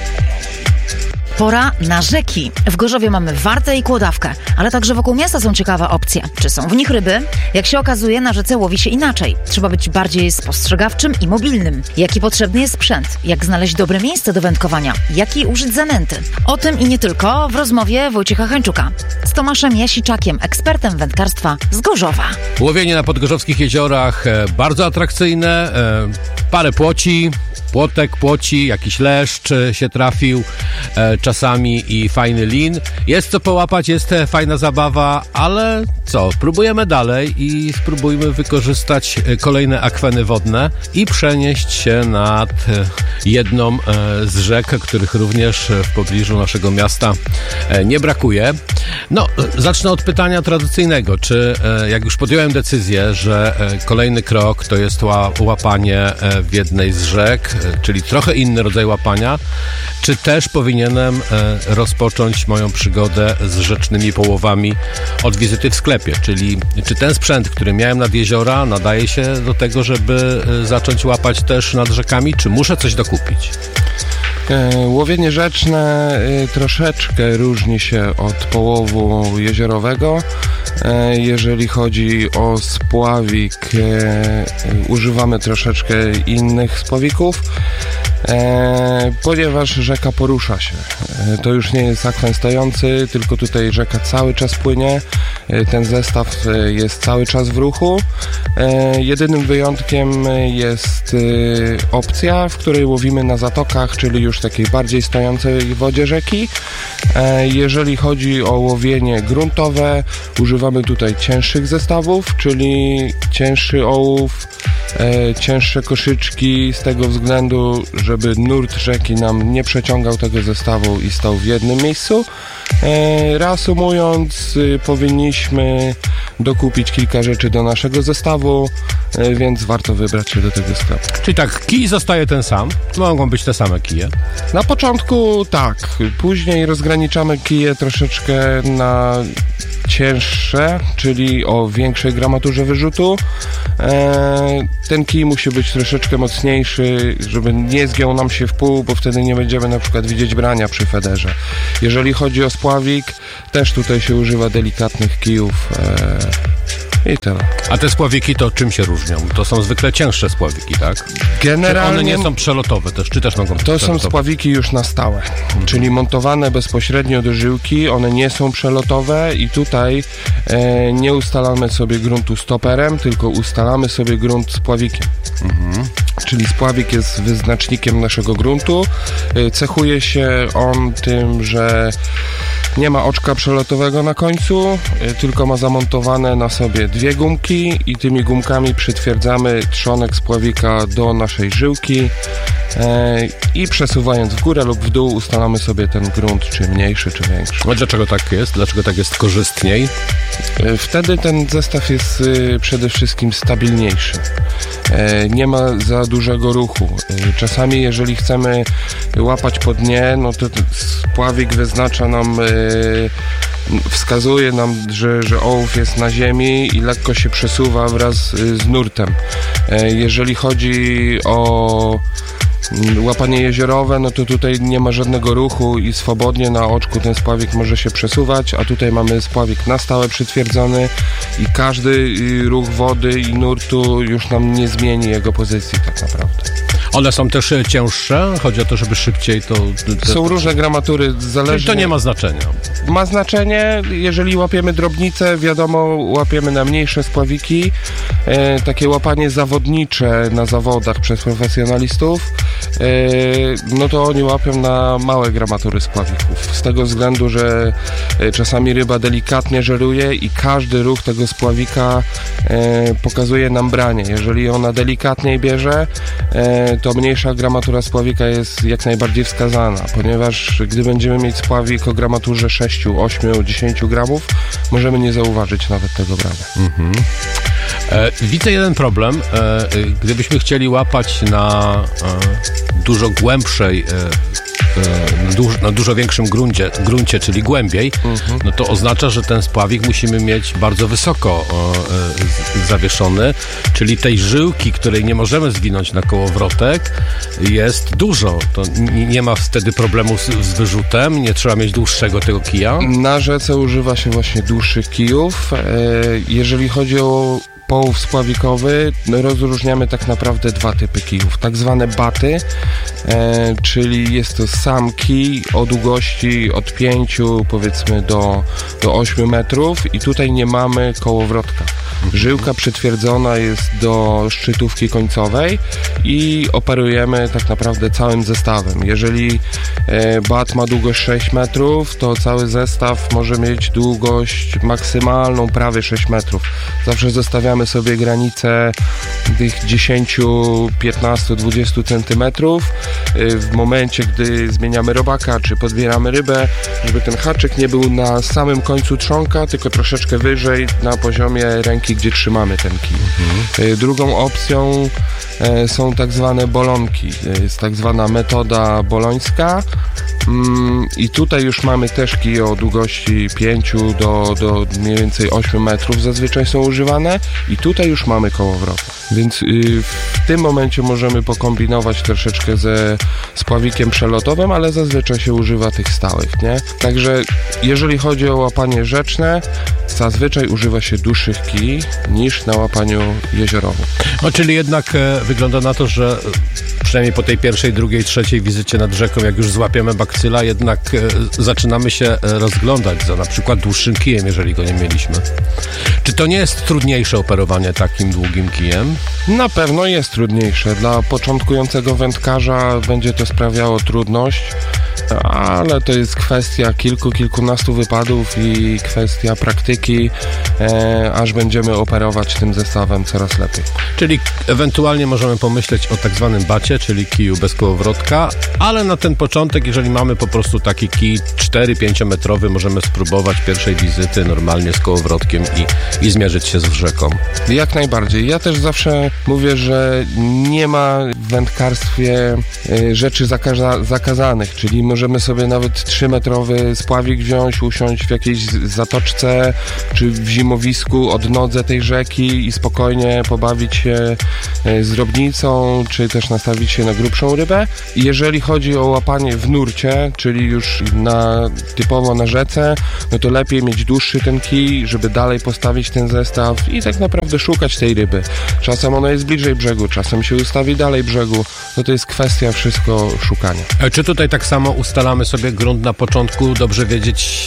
Pora na rzeki. W Gorzowie mamy Wartę i Kłodawkę, ale także wokół miasta są ciekawe opcje. Czy są w nich ryby? Jak się okazuje, na rzece łowi się inaczej. Trzeba być bardziej spostrzegawczym i mobilnym. Jaki potrzebny jest sprzęt? Jak znaleźć dobre miejsce do wędkowania? Jaki użyć zanęty? O tym i nie tylko w rozmowie Wojciecha Hańczuka z Tomaszem Jasiczakiem, ekspertem wędkarstwa z Gorzowa. Łowienie na podgorzowskich jeziorach bardzo atrakcyjne, parę płoci, płoci, jakiś leszcz się trafił czasami i fajny lin. Jest co połapać, jest fajna zabawa, ale co? Próbujemy dalej i spróbujmy wykorzystać kolejne akweny wodne i przenieść się nad jedną z rzek, których również w pobliżu naszego miasta nie brakuje. No, zacznę od pytania tradycyjnego. Czy jak już podjąłem decyzję, że kolejny krok to jest łapanie w jednej z rzek, czyli trochę inny rodzaj łapania, czy też powinienem rozpocząć moją przygodę z rzecznymi połowami od wizyty w sklepie, czyli czy ten sprzęt, który miałem nad jeziora, nadaje się do tego, żeby zacząć łapać też nad rzekami, czy muszę coś dokupić? Łowienie rzeczne troszeczkę różni się od połowu jezierowego. Jeżeli chodzi o spławik, używamy troszeczkę innych spławików, ponieważ rzeka porusza się. To już nie jest akwen stojący, tylko tutaj rzeka cały czas płynie. Ten zestaw jest cały czas w ruchu. Jedynym wyjątkiem jest opcja, w której łowimy na zatokach, czyli już takiej bardziej stojącej wodzie rzeki. Jeżeli chodzi o łowienie gruntowe, używamy tutaj cięższych zestawów, czyli cięższy ołów, cięższe koszyczki, z tego względu, żeby nurt rzeki nam nie przeciągał tego zestawu i stał w jednym miejscu. Reasumując, powinniśmy dokupić kilka rzeczy do naszego zestawu, więc warto wybrać się do tego sklepu. Czyli tak, kij zostaje ten sam? Mogą być te same kije? Na początku tak, później rozgraniczamy kije troszeczkę na cięższe, czyli o większej gramaturze wyrzutu. Ten kij musi być troszeczkę mocniejszy, żeby nie zgiął nam się w pół, bo wtedy nie będziemy na przykład widzieć brania przy federze. Jeżeli chodzi o spławik, też tutaj się używa delikatnych kijów. I tyle. A te spławiki to czym się różnią? To są zwykle cięższe spławiki, tak? Generalnie one nie są przelotowe też, czy też mogą być to przelotowe? są spławiki już na stałe, czyli montowane bezpośrednio do żyłki, one nie są przelotowe i tutaj nie ustalamy sobie gruntu stoperem, tylko ustalamy sobie grunt spławikiem. Czyli spławik jest wyznacznikiem naszego gruntu. Cechuje się on tym, że nie ma oczka przelotowego na końcu, tylko ma zamontowane na sobie dwie gumki i tymi gumkami przytwierdzamy trzonek spławika do naszej żyłki i przesuwając w górę lub w dół ustalamy sobie ten grunt, czy mniejszy, czy większy. A dlaczego tak jest? Dlaczego tak jest korzystniej? Wtedy ten zestaw jest przede wszystkim stabilniejszy. Nie ma za dużego ruchu. Czasami jeżeli chcemy łapać po dnie, no to spławik wyznacza nam, wskazuje nam, że ołów jest na ziemi i lekko się przesuwa wraz z nurtem. Jeżeli chodzi o łapanie jeziorowe, no to tutaj nie ma żadnego ruchu i swobodnie na oczku ten spławik może się przesuwać, a tutaj mamy spławik na stałe przytwierdzony i każdy ruch wody i nurtu już nam nie zmieni jego pozycji tak naprawdę. One są też cięższe? Chodzi o to, żeby szybciej to... Są różne gramatury, zależnie... Czyli to nie ma znaczenia? Ma znaczenie, jeżeli łapiemy drobnicę, wiadomo, łapiemy na mniejsze spławiki. Takie łapanie zawodnicze na zawodach przez profesjonalistów, no to oni łapią na małe gramatury spławików. Z tego względu, że czasami ryba delikatnie żeruje i każdy ruch tego spławika pokazuje nam branie. Jeżeli ona delikatniej bierze, to mniejsza gramatura spławika jest jak najbardziej wskazana, ponieważ gdy będziemy mieć spławik o gramaturze 6, 8, 10 gramów, możemy nie zauważyć nawet tego brania. Widzę jeden problem. Gdybyśmy chcieli łapać na dużo głębszej, na dużo większym gruncie, czyli głębiej, no to oznacza, że ten spławik musimy mieć bardzo wysoko zawieszony, czyli tej żyłki, której nie możemy zwinąć na kołowrotek, jest dużo. To nie ma wtedy problemu z wyrzutem, nie trzeba mieć dłuższego tego kija. Na rzece używa się właśnie dłuższych kijów. Jeżeli chodzi o połów spławikowy, rozróżniamy tak naprawdę dwa typy kijów. Tak zwane baty, czyli jest to sam kij o długości od 5 powiedzmy do 8 metrów i tutaj nie mamy kołowrotka. Żyłka przytwierdzona jest do szczytówki końcowej i operujemy tak naprawdę całym zestawem. Jeżeli bat ma długość 6 metrów, to cały zestaw może mieć długość maksymalną prawie 6 metrów. Zawsze zostawiamy sobie granicę tych 10, 15, 20 centymetrów w momencie, gdy zmieniamy robaka czy podbieramy rybę, żeby ten haczyk nie był na samym końcu trzonka, tylko troszeczkę wyżej na poziomie ręki, gdzie trzymamy ten kij. Drugą opcją są tak zwane bolonki. Jest tak zwana metoda bolońska i tutaj już mamy też kij o długości 5 do mniej więcej 8 metrów zazwyczaj są używane I tutaj już mamy kołowroty. Więc w tym momencie możemy pokombinować troszeczkę z pławikiem przelotowym, ale zazwyczaj się używa tych stałych, nie? Także jeżeli chodzi o łapanie rzeczne, zazwyczaj używa się dłuższych kij niż na łapaniu jeziorowym. No, czyli jednak wygląda na to, że przynajmniej po tej pierwszej, drugiej, trzeciej wizycie nad rzeką, jak już złapiemy bakcyla, jednak zaczynamy się rozglądać za na przykład dłuższym kijem, jeżeli go nie mieliśmy. Czy to nie jest trudniejsze operowanie takim długim kijem? Na pewno jest trudniejsze. Dla początkującego wędkarza będzie to sprawiało trudność, ale to jest kwestia kilkunastu wypadów i kwestia praktyki, aż będziemy operować tym zestawem coraz lepiej. Czyli ewentualnie możemy pomyśleć o tak zwanym bacie, czyli kiju bez kołowrotka, ale na ten początek, jeżeli mamy po prostu taki kij 4-5 metrowy, możemy spróbować pierwszej wizyty normalnie z kołowrotkiem i zmierzyć się z rzeką. Jak najbardziej. Ja też zawsze mówię, że nie ma w wędkarstwie rzeczy zakazanych, czyli możemy sobie nawet 3-metrowy spławik wziąć, usiąść w jakiejś zatoczce czy w zimowisku od nodze tej rzeki i spokojnie pobawić się z drobnicą, czy też nastawić się na grubszą rybę. I jeżeli chodzi o łapanie w nurcie, czyli już typowo na rzece, no to lepiej mieć dłuższy ten kij, żeby dalej postawić ten zestaw i tak naprawdę szukać tej ryby. Czasem ona jest bliżej brzegu, czasem się ustawi dalej brzegu. No to jest kwestia wszystko szukania. Czy tutaj tak samo ustalamy sobie grunt na początku, dobrze wiedzieć,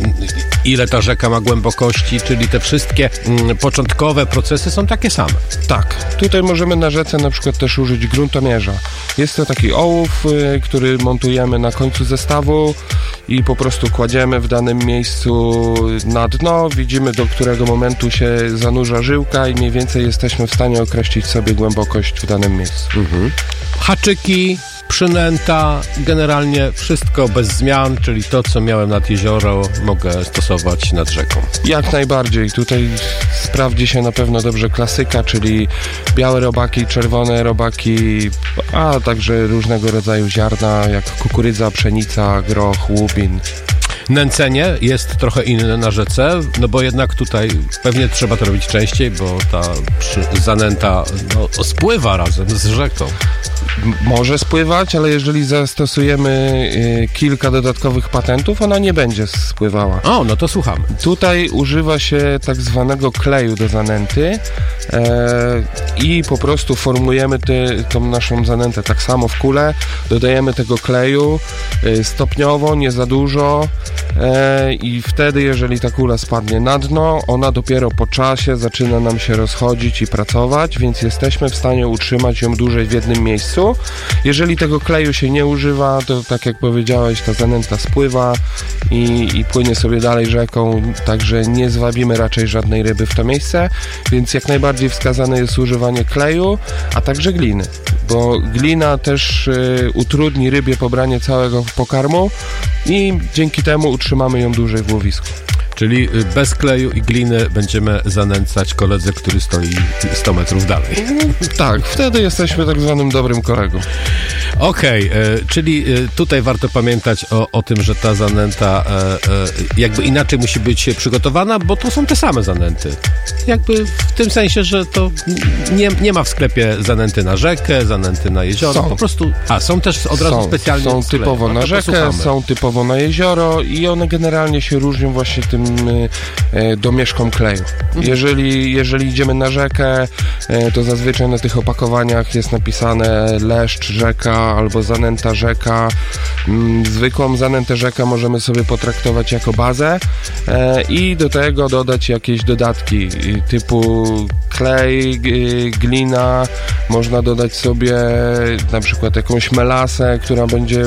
ile ta rzeka ma głębokości, czyli te wszystkie początkowe procesy są takie same? Tak. Tutaj możemy na rzece na przykład też użyć gruntomierza. Jest to taki ołów, który montujemy na końcu zestawu i po prostu kładziemy w danym miejscu na dno, widzimy, do którego momentu się zanurza żyłka i mniej więcej jesteśmy w stanie określić sobie głębokość w danym miejscu. Haczyki, przynęta, generalnie wszystko bez zmian, czyli to, co miałem nad jezioro, mogę stosować nad rzeką. Jak najbardziej. Tutaj sprawdzi się na pewno dobrze klasyka, czyli białe robaki, czerwone robaki, a także różnego rodzaju ziarna, jak kukurydza, pszenica, groch, łubin. Nęcenie jest trochę inne na rzece, no bo jednak tutaj pewnie trzeba to robić częściej, bo ta zanęta spływa razem z rzeką. Może spływać, ale jeżeli zastosujemy kilka dodatkowych patentów, ona nie będzie spływała. O, no to słuchamy. Tutaj używa się tak zwanego kleju do zanęty i po prostu formujemy tą naszą zanętę tak samo w kulę, dodajemy tego kleju stopniowo, nie za dużo i wtedy, jeżeli ta kula spadnie na dno, ona dopiero po czasie zaczyna nam się rozchodzić i pracować, więc jesteśmy w stanie utrzymać ją dłużej w jednym miejscu. Jeżeli tego kleju się nie używa, to tak jak powiedziałeś, ta zanęta spływa i płynie sobie dalej rzeką, także nie zwabimy raczej żadnej ryby w to miejsce, więc jak najbardziej wskazane jest używanie kleju, a także gliny, bo glina też utrudni rybie pobranie całego pokarmu i dzięki temu utrzymamy ją dłużej w łowisku. Czyli bez kleju i gliny będziemy zanęcać koledze, który stoi 100 metrów dalej. Tak, wtedy jesteśmy tak zwanym dobrym kolegą. Okej, czyli tutaj warto pamiętać o tym, że ta zanęta jakby inaczej musi być przygotowana, bo to są te same zanęty. Jakby w tym sensie, że to nie ma w sklepie zanęty na rzekę, zanęty na jezioro. Po prostu, są też od razu specjalnie są typowo na rzekę, są typowo na jezioro i one generalnie się różnią właśnie tym domieszką kleju. Jeżeli idziemy na rzekę, to zazwyczaj na tych opakowaniach jest napisane leszcz rzeka albo zanęta rzeka. Zwykłą zanętę rzeka możemy sobie potraktować jako bazę i do tego dodać jakieś dodatki typu klej, glina, można dodać sobie na przykład jakąś melasę, która będzie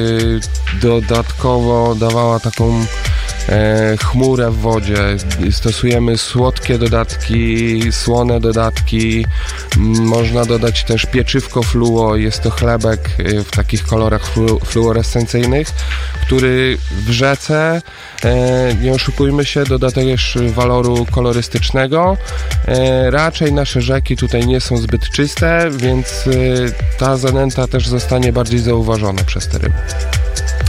dodatkowo dawała taką chmurę w wodzie. Stosujemy słodkie dodatki, słone dodatki. Można dodać też pieczywko fluo. Jest to chlebek w takich kolorach fluorescencyjnych, który w rzece, nie oszukujmy się, doda też waloru kolorystycznego. Raczej nasze rzeki tutaj nie są zbyt czyste, więc ta zanęta też zostanie bardziej zauważona przez te ryby.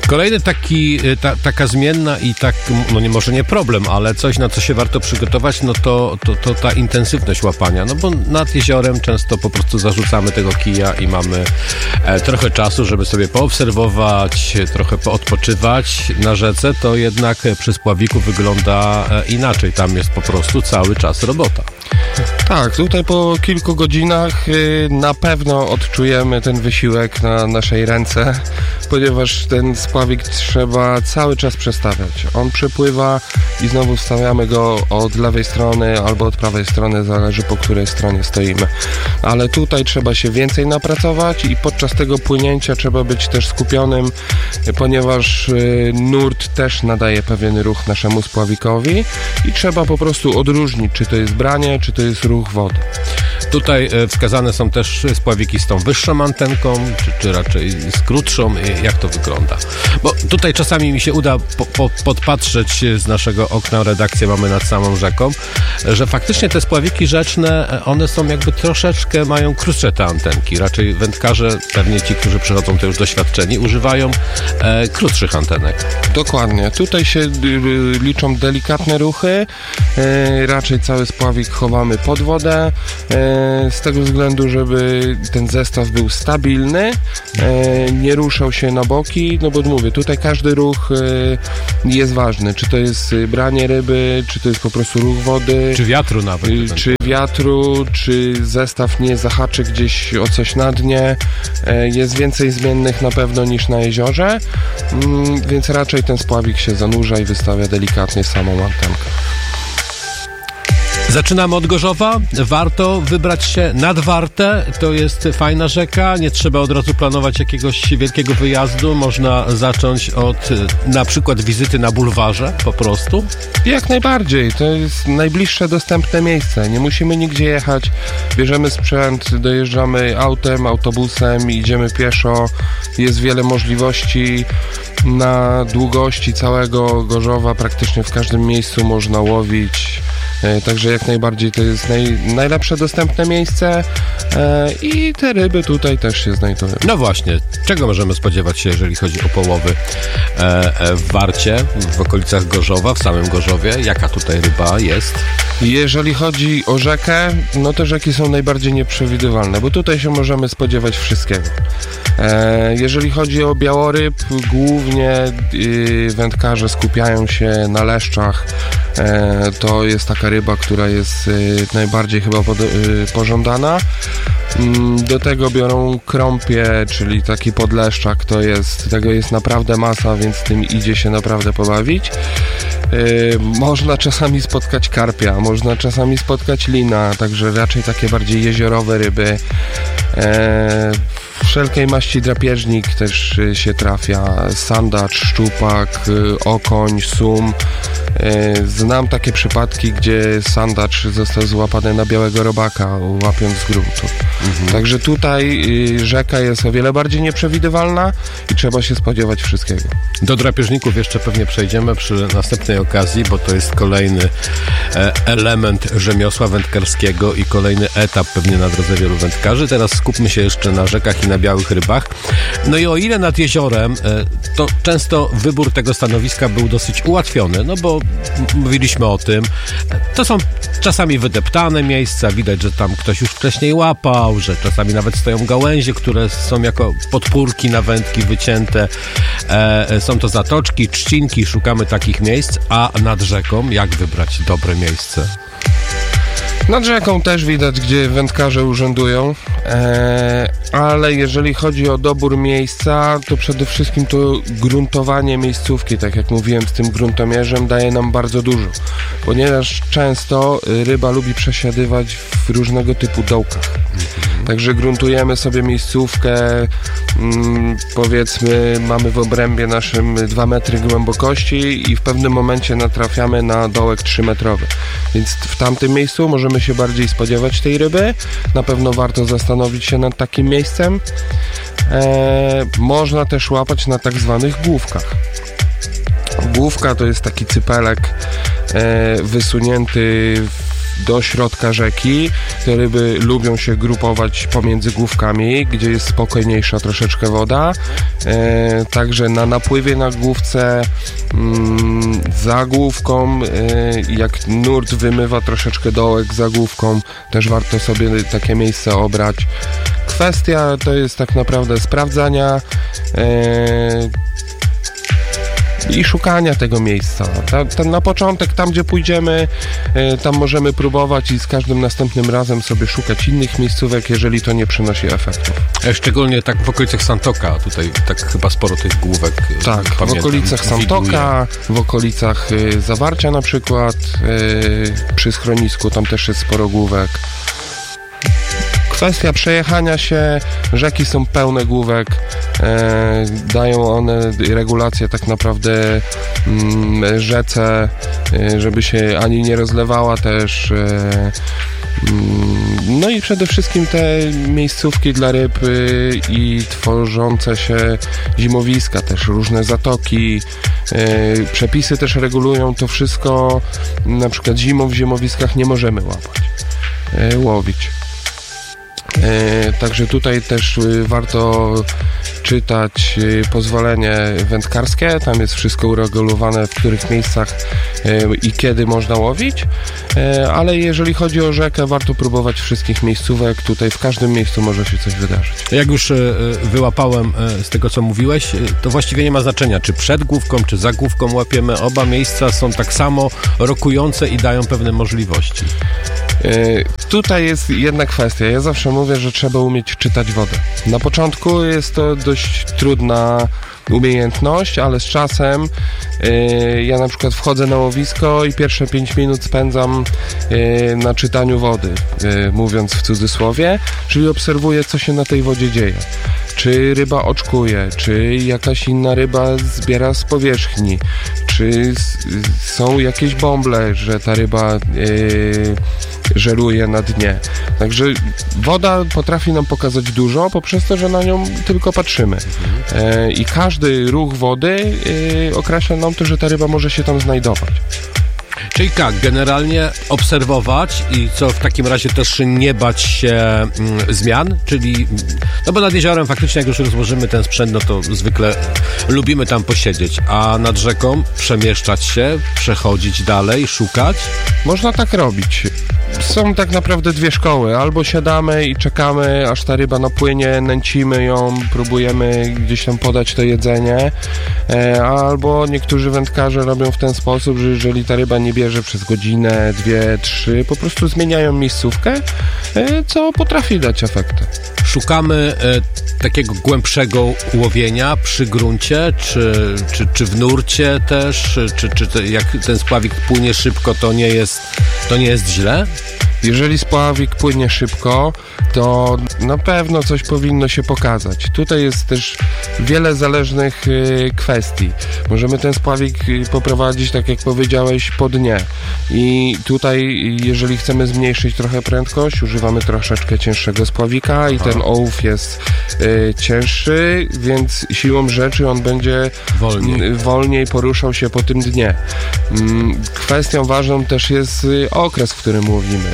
Kolejny taka zmienna i tak, no nie, może nie problem, ale coś, na co się warto przygotować, no to ta intensywność łapania, no bo nad jeziorem często po prostu zarzucamy tego kija i mamy trochę czasu, żeby sobie poobserwować, trochę poodpoczywać na rzece, to jednak przy spławiku wygląda inaczej, tam jest po prostu cały czas robota. Tak, tutaj po kilku godzinach na pewno odczujemy ten wysiłek na naszej ręce, ponieważ ten spławik trzeba cały czas przestawiać. On przepływa i znowu wstawiamy go od lewej strony albo od prawej strony, zależy po której stronie stoimy. Ale tutaj trzeba się więcej napracować i podczas tego płynięcia trzeba być też skupionym, ponieważ nurt też nadaje pewien ruch naszemu spławikowi i trzeba po prostu odróżnić, czy to jest branie, czy to jest ruch wody. Tutaj wskazane są też spławiki z tą wyższą antenką, czy raczej z krótszą. Jak to wygląda? Bo tutaj czasami mi się uda podpatrzeć z naszego okna, redakcję mamy nad samą rzeką, że faktycznie te spławiki rzeczne, one są jakby troszeczkę, mają krótsze te antenki. Raczej wędkarze, pewnie ci, którzy przychodzą to już doświadczeni, używają krótszych antenek. Dokładnie. Tutaj się liczą delikatne ruchy. Raczej cały spławik chowamy pod wodę, z tego względu, żeby ten zestaw był stabilny, nie ruszał się na boki, no bo mówię, tutaj każdy ruch jest ważny, czy to jest branie ryby, czy to jest po prostu ruch wody, czy wiatru nawet, czy zestaw nie zahaczy gdzieś o coś na dnie, jest więcej zmiennych na pewno niż na jeziorze, więc raczej ten spławik się zanurza i wystawia delikatnie samą antenkę. Zaczynamy od Gorzowa. Warto wybrać się nad Wartę. To jest fajna rzeka. Nie trzeba od razu planować jakiegoś wielkiego wyjazdu. Można zacząć od na przykład wizyty na bulwarze po prostu. Jak najbardziej. To jest najbliższe dostępne miejsce. Nie musimy nigdzie jechać. Bierzemy sprzęt, dojeżdżamy autem, autobusem, idziemy pieszo. Jest wiele możliwości. Na długości całego Gorzowa praktycznie w każdym miejscu można łowić. Także jak najbardziej to jest najlepsze dostępne miejsce i te ryby tutaj też się znajdują. No właśnie, czego możemy spodziewać się, jeżeli chodzi o połowy w Warcie, w okolicach Gorzowa, w samym Gorzowie? Jaka tutaj ryba jest? Jeżeli chodzi o rzekę, no to rzeki są najbardziej nieprzewidywalne, bo tutaj się możemy spodziewać wszystkiego. Jeżeli chodzi o białoryb, głównie wędkarze skupiają się na leszczach. To jest taka ryba, która jest najbardziej chyba pożądana. Do tego biorą krąpie, czyli taki podleszczak, tego jest naprawdę masa, więc tym idzie się naprawdę pobawić. Można czasami spotkać karpia, można czasami spotkać lina, także raczej takie bardziej jeziorowe ryby. Wszelkiej maści drapieżnik też się trafia, sandacz, szczupak, okoń, sum. Znam takie przypadki, gdzie sandacz został złapany na białego robaka, łapiąc z gruntu. Także tutaj rzeka jest o wiele bardziej nieprzewidywalna i trzeba się spodziewać wszystkiego. Do drapieżników jeszcze pewnie przejdziemy przy następnej okazji, bo to jest kolejny element rzemiosła wędkarskiego i kolejny etap pewnie na drodze wielu wędkarzy. Teraz skupmy się jeszcze na rzekach i na białych rybach. No i o ile nad jeziorem, to często wybór tego stanowiska był dosyć ułatwiony, no bo mówiliśmy o tym, to są czasami wydeptane miejsca, widać, że tam ktoś już wcześniej łapał, że czasami nawet stoją gałęzie, które są jako podpórki na wędki wycięte, są to zatoczki, trzcinki, szukamy takich miejsc, a nad rzeką jak wybrać dobre miejsce? Nad rzeką też widać, gdzie wędkarze urzędują, ale jeżeli chodzi o dobór miejsca, to przede wszystkim to gruntowanie miejscówki, tak jak mówiłem z tym gruntomierzem, daje nam bardzo dużo, ponieważ często ryba lubi przesiadywać w różnego typu dołkach. Także gruntujemy sobie miejscówkę, powiedzmy mamy w obrębie naszym 2 metry głębokości i w pewnym momencie natrafiamy na dołek 3-metrowy. Więc w tamtym miejscu możemy się bardziej spodziewać tej ryby. Na pewno warto zastanowić się nad takim miejscem. Można też łapać na tak zwanych główkach. Główka to jest taki cypelek wysunięty do środka rzeki. Te ryby lubią się grupować pomiędzy główkami, gdzie jest spokojniejsza troszeczkę woda. Także na napływie na główce, za główką, jak nurt wymywa troszeczkę dołek za główką, też warto sobie takie miejsce obrać. Kwestia to jest tak naprawdę sprawdzania i szukania tego miejsca. Na początek, tam gdzie pójdziemy, tam możemy próbować i z każdym następnym razem sobie szukać innych miejscówek, jeżeli to nie przynosi efektów. Szczególnie tak w okolicach Santoka, tutaj tak chyba sporo tych główek. Tak, pamiętam, w okolicach Santoka, w okolicach Zawarcia na przykład, przy schronisku tam też jest sporo główek. Kwestia przejechania się, rzeki są pełne główek, dają one regulację tak naprawdę rzece, żeby się ani nie rozlewała też. No i przede wszystkim te miejscówki dla ryb i tworzące się zimowiska, też różne zatoki. Przepisy też regulują to wszystko, na przykład zimą w zimowiskach nie możemy łowić. Także tutaj też warto czytać pozwolenie wędkarskie, tam jest wszystko uregulowane, w których miejscach i kiedy można łowić, ale jeżeli chodzi o rzekę, warto próbować wszystkich miejscówek, tutaj w każdym miejscu może się coś wydarzyć. Jak już wyłapałem z tego, co mówiłeś, to właściwie nie ma znaczenia, czy przed główką, czy za główką łapiemy, oba miejsca są tak samo rokujące i dają pewne możliwości. Tutaj jest jedna kwestia. Ja zawsze mówię, że trzeba umieć czytać wodę. Na początku jest to dość trudna umiejętność, ale z czasem ja na przykład wchodzę na łowisko i pierwsze 5 minut spędzam na czytaniu wody, mówiąc w cudzysłowie, czyli obserwuję, co się na tej wodzie dzieje. Czy ryba oczkuje, czy jakaś inna ryba zbiera z powierzchni, czy są jakieś bąble, że ta ryba żeruje na dnie. Także woda potrafi nam pokazać dużo, poprzez to, że na nią tylko patrzymy. I każdy ruch wody określa nam to, że ta ryba może się tam znajdować. Czyli tak, generalnie obserwować i co w takim razie też nie bać się zmian, czyli, no bo nad jeziorem faktycznie jak już rozłożymy ten sprzęt, no to zwykle lubimy tam posiedzieć, a nad rzeką przemieszczać się, przechodzić dalej, szukać. Można tak robić. Są tak naprawdę dwie szkoły. Albo siadamy i czekamy, aż ta ryba napłynie, nęcimy ją, próbujemy gdzieś tam podać to jedzenie, albo niektórzy wędkarze robią w ten sposób, że jeżeli ta ryba nie bierze przez godzinę, 2, 3, po prostu zmieniają miejscówkę, co potrafi dać efekty. Szukamy takiego głębszego łowienia przy gruncie, czy w nurcie też, czy jak ten spławik płynie szybko, to nie jest źle? Jeżeli spławik płynie szybko, to na pewno coś powinno się pokazać. Tutaj jest też wiele zależnych kwestii. Możemy ten spławik poprowadzić, tak jak powiedziałeś, po dnie. I tutaj, jeżeli chcemy zmniejszyć trochę prędkość, używamy troszeczkę cięższego spławika i ten ołów jest cięższy, więc siłą rzeczy on będzie wolniej poruszał się po tym dnie. Kwestią ważną też jest okres, w którym łowimy.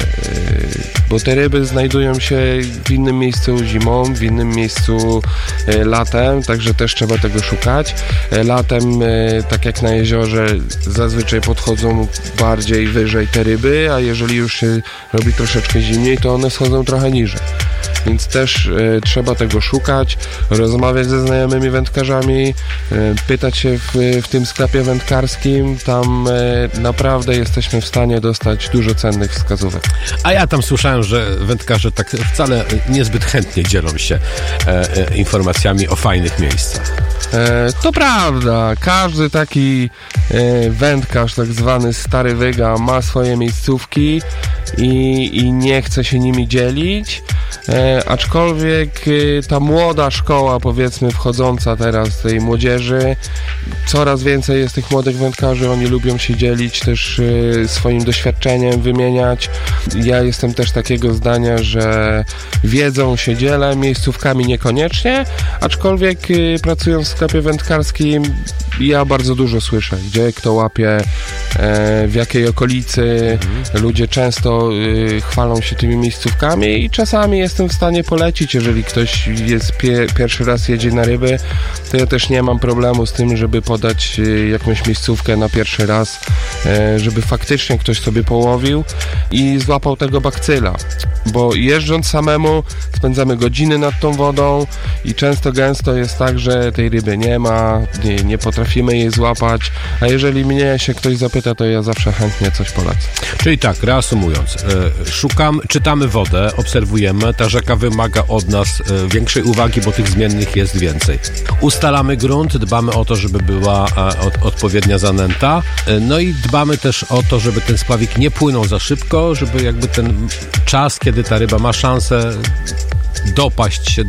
Bo te ryby znajdują się w innym miejscu zimą, w innym miejscu latem, także też trzeba tego szukać. Latem, tak jak na jeziorze, zazwyczaj podchodzą bardziej wyżej te ryby, a jeżeli już się robi troszeczkę zimniej, to one schodzą trochę niżej. Więc też trzeba tego szukać, rozmawiać ze znajomymi wędkarzami, pytać się w tym sklepie wędkarskim, tam naprawdę jesteśmy w stanie dostać dużo cennych wskazówek. A ja tam słyszałem, że wędkarze tak wcale niezbyt chętnie dzielą się informacjami o fajnych miejscach. To prawda, każdy taki wędkarz, tak zwany stary wyga, ma swoje miejscówki i nie chce się nimi dzielić. Aczkolwiek ta młoda szkoła, powiedzmy, wchodząca teraz tej młodzieży, coraz więcej jest tych młodych wędkarzy, oni lubią się dzielić też swoim doświadczeniem, wymieniać. Ja jestem też takiego zdania, że wiedzą się dzielę, miejscówkami niekoniecznie, aczkolwiek pracując w sklepie wędkarskim ja bardzo dużo słyszę, gdzie kto łapie, w jakiej okolicy. Ludzie często chwalą się tymi miejscówkami i czasami jestem w stanie polecić, jeżeli ktoś jest pierwszy raz jedzie na ryby, to ja też nie mam problemu z tym, żeby podać jakąś miejscówkę na pierwszy raz, żeby faktycznie ktoś sobie połowił i złapał tego bakcyla, bo jeżdżąc samemu spędzamy godziny nad tą wodą i gęsto jest tak, że tej ryby nie ma, nie potrafimy jej złapać, a jeżeli mnie się ktoś zapyta, to ja zawsze chętnie coś polecę. Czyli tak, reasumując, czytamy wodę, obserwujemy, ta rzeka wymaga od nas większej uwagi, bo tych zmiennych jest więcej. Ustalamy grunt, dbamy o to, żeby była odpowiednia zanęta, no i dbamy też o to, żeby ten spławik nie płynął za szybko, żeby jakby ten czas, kiedy ta ryba ma szansę dopaść się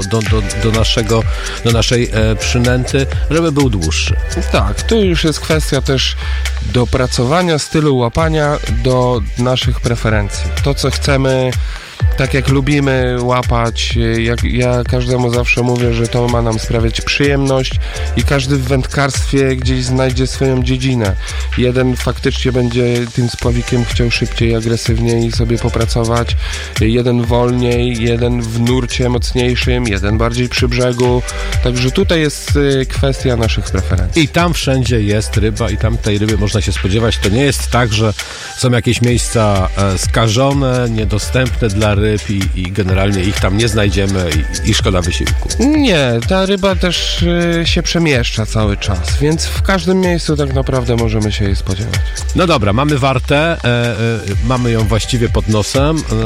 do naszej przynęty, żeby był dłuższy. Tak, tu już jest kwestia też dopracowania stylu łapania do naszych preferencji. To, co chcemy, tak jak lubimy łapać, ja każdemu zawsze mówię, że to ma nam sprawiać przyjemność i każdy w wędkarstwie gdzieś znajdzie swoją dziedzinę. Jeden faktycznie będzie tym spławikiem chciał szybciej, agresywniej sobie popracować, jeden wolniej, jeden w nurcie mocniejszym, jeden bardziej przy brzegu, także tutaj jest kwestia naszych preferencji. I tam wszędzie jest ryba i tam tej ryby można się spodziewać. To nie jest tak, że są jakieś miejsca skażone, niedostępne dla ryb i generalnie ich tam nie znajdziemy i szkoda wysiłku. Nie, ta ryba też się przemieszcza cały czas, więc w każdym miejscu tak naprawdę możemy się jej spodziewać. No dobra, mamy wartę, mamy ją właściwie pod nosem,